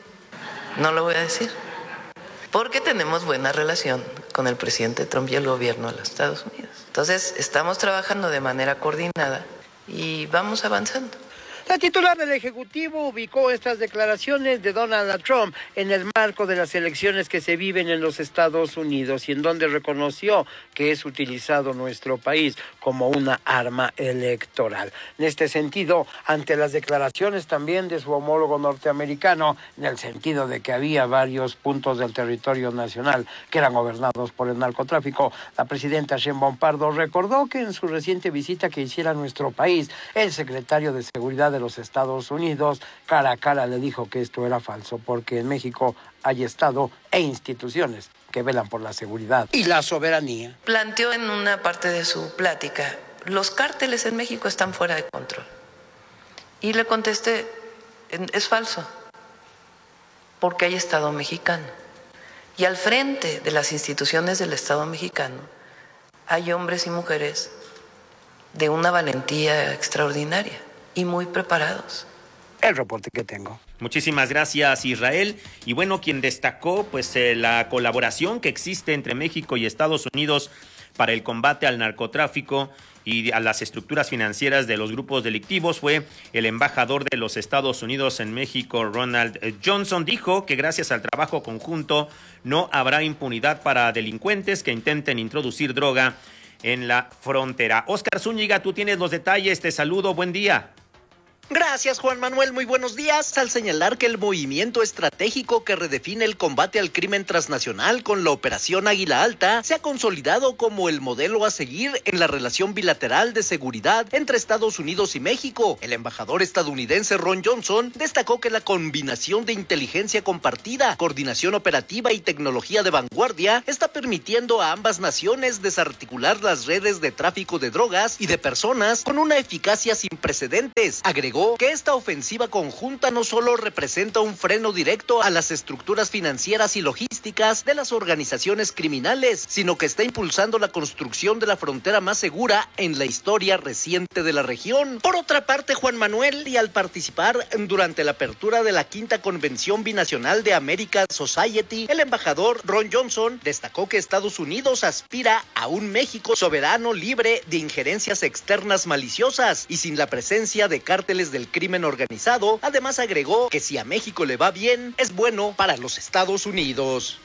no lo voy a decir, porque tenemos buena relación con el presidente Trump y el gobierno de los Estados Unidos. Entonces, estamos trabajando de manera coordinada y vamos avanzando.
La titular del Ejecutivo ubicó estas declaraciones de Donald Trump en el marco de las elecciones que se viven en los Estados Unidos y en donde reconoció que es utilizado nuestro país como una arma electoral. En este sentido, ante las declaraciones también de su homólogo norteamericano, en el sentido de que había varios puntos del territorio nacional que eran gobernados por el narcotráfico, la presidenta Sheinbaum Pardo recordó que en su reciente visita que hiciera a nuestro país, el secretario de Seguridad de los Estados Unidos, cara a cara le dijo que esto era falso, porque en México hay Estado e instituciones que velan por la seguridad y la soberanía.
Planteó en una parte de su plática, los cárteles en México están fuera de control. Y le contesté, es falso, porque hay Estado mexicano. Y al frente de las instituciones del Estado mexicano hay hombres y mujeres de una valentía extraordinaria y muy preparados.
El reporte que tengo.
Muchísimas gracias, Israel. Y bueno, quien destacó pues eh, la colaboración que existe entre México y Estados Unidos para el combate al narcotráfico y a las estructuras financieras de los grupos delictivos fue el embajador de los Estados Unidos en México, Ronald Johnson. Dijo que gracias al trabajo conjunto no habrá impunidad para delincuentes que intenten introducir droga en la frontera. Óscar Zúñiga, tú tienes los detalles. Te saludo. Buen día.
Gracias, Juan Manuel. Muy buenos días. Al señalar que el movimiento estratégico que redefine el combate al crimen transnacional con la Operación Águila Alta se ha consolidado como el modelo a seguir en la relación bilateral de seguridad entre Estados Unidos y México. El embajador estadounidense Ron Johnson destacó que la combinación de inteligencia compartida, coordinación operativa y tecnología de vanguardia está permitiendo a ambas naciones desarticular las redes de tráfico de drogas y de personas con una eficacia sin precedentes. Agregó que esta ofensiva conjunta no solo representa un freno directo a las estructuras financieras y logísticas de las organizaciones criminales, sino que está impulsando la construcción de la frontera más segura en la historia reciente de la región. Por otra parte, Juan Manuel, y al participar durante la apertura de la quinta Convención Binacional de American Society, el embajador Ron Johnson destacó que Estados Unidos aspira a un México soberano, libre de injerencias externas maliciosas y sin la presencia de cárteles del crimen organizado. Además agregó que si a México le va bien, es bueno para los Estados Unidos.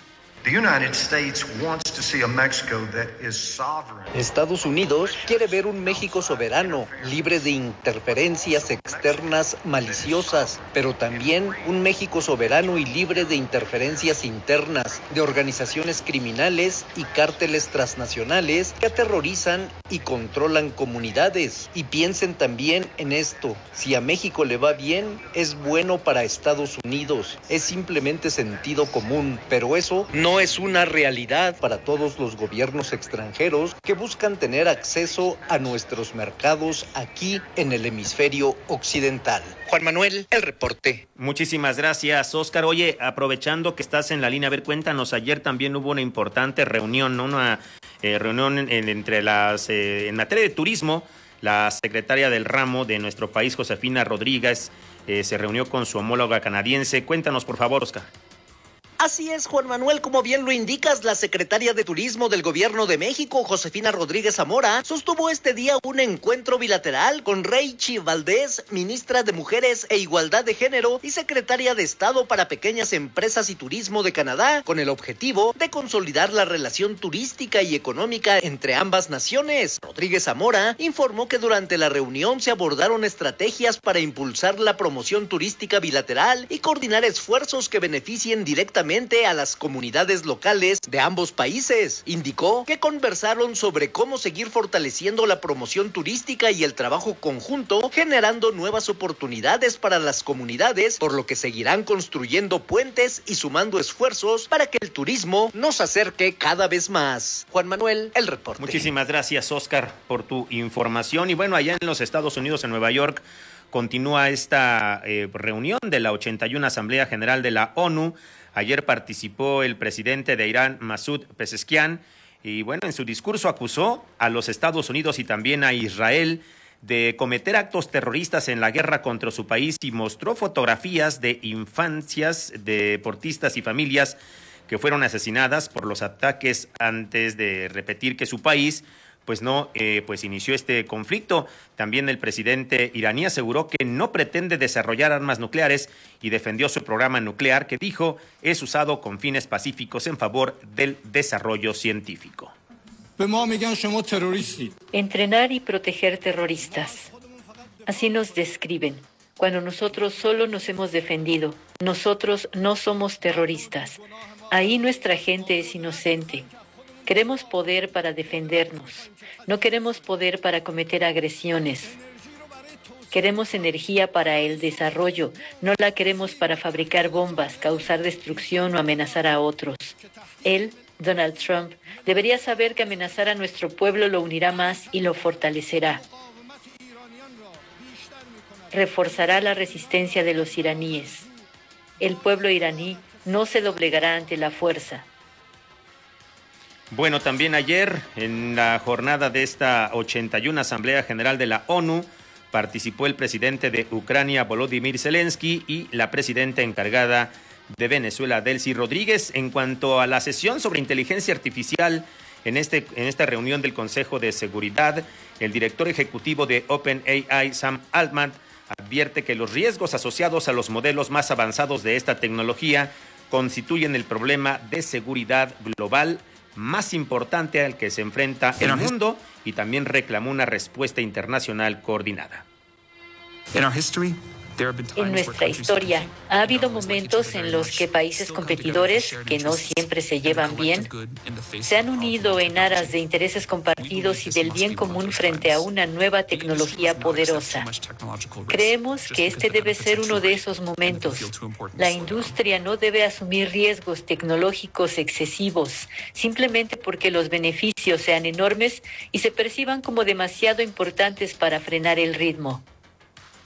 Estados Unidos quiere ver un México soberano, libre de interferencias externas maliciosas, pero también un México soberano y libre de interferencias internas de organizaciones criminales y cárteles transnacionales que aterrorizan y controlan comunidades. Y piensen también en esto: si a México le va bien, es bueno para Estados Unidos. Es simplemente sentido común, pero eso no No es una realidad para todos los gobiernos extranjeros que buscan tener acceso a nuestros mercados aquí en el hemisferio occidental. Juan Manuel, el reporte.
Muchísimas gracias, Oscar. Oye, aprovechando que estás en la línea, a ver, cuéntanos, ayer también hubo una importante reunión, ¿no? una eh, reunión en, entre las, eh, en materia de turismo. La secretaria del ramo de nuestro país, Josefina Rodríguez, eh, se reunió con su homóloga canadiense. Cuéntanos, por favor, Oscar.
Así es, Juan Manuel, como bien lo indicas, la secretaria de Turismo del Gobierno de México, Josefina Rodríguez Zamora, sostuvo este día un encuentro bilateral con Reichi Valdés, ministra de Mujeres e Igualdad de Género y secretaria de Estado para Pequeñas Empresas y Turismo de Canadá, con el objetivo de consolidar la relación turística y económica entre ambas naciones. Rodríguez Zamora informó que durante la reunión se abordaron estrategias para impulsar la promoción turística bilateral y coordinar esfuerzos que beneficien directamente a las comunidades locales de ambos países. Indicó que conversaron sobre cómo seguir fortaleciendo la promoción turística y el trabajo conjunto, generando nuevas oportunidades para las comunidades, por lo que seguirán construyendo puentes y sumando esfuerzos para que el turismo nos acerque cada vez más. Juan Manuel, el reporte.
Muchísimas gracias, Oscar, por tu información. Y bueno, allá en los Estados Unidos, en Nueva York, continúa esta eh, reunión de la ochenta y una Asamblea General de la ONU. Ayer participó el presidente de Irán, Masoud Pezeshkian, y bueno, en su discurso acusó a los Estados Unidos y también a Israel de cometer actos terroristas en la guerra contra su país y mostró fotografías de infancias, de deportistas y familias que fueron asesinadas por los ataques, antes de repetir que su país pues no, eh, pues inició este conflicto. También el presidente iraní aseguró que no pretende desarrollar armas nucleares y defendió su programa nuclear, que dijo es usado con fines pacíficos en favor del desarrollo científico.
Entrenar y proteger terroristas. Así nos describen, cuando nosotros solo nos hemos defendido. Nosotros no somos terroristas. Ahí nuestra gente es inocente. Queremos poder para defendernos. No queremos poder para cometer agresiones. Queremos energía para el desarrollo. No la queremos para fabricar bombas, causar destrucción o amenazar a otros. Él, Donald Trump, debería saber que amenazar a nuestro pueblo lo unirá más y lo fortalecerá. Reforzará la resistencia de los iraníes. El pueblo iraní no se doblegará ante la fuerza.
Bueno, también ayer, en la jornada de esta ochenta y una Asamblea General de la ONU, participó el presidente de Ucrania, Volodymyr Zelensky, y la presidenta encargada de Venezuela, Delcy Rodríguez. En cuanto a la sesión sobre inteligencia artificial, en, este, en esta reunión del Consejo de Seguridad, el director ejecutivo de OpenAI, Sam Altman, advierte que los riesgos asociados a los modelos más avanzados de esta tecnología constituyen el problema de seguridad global más importante al que se enfrenta el mundo, y también reclamó una respuesta internacional coordinada.
En nuestra historia, ha habido momentos en los que países competidores, que no siempre se llevan bien, se han unido en aras de intereses compartidos y del bien común frente a una nueva tecnología poderosa. Creemos que este debe ser uno de esos momentos. La industria no debe asumir riesgos tecnológicos excesivos, simplemente porque los beneficios sean enormes y se perciban como demasiado importantes para frenar el ritmo.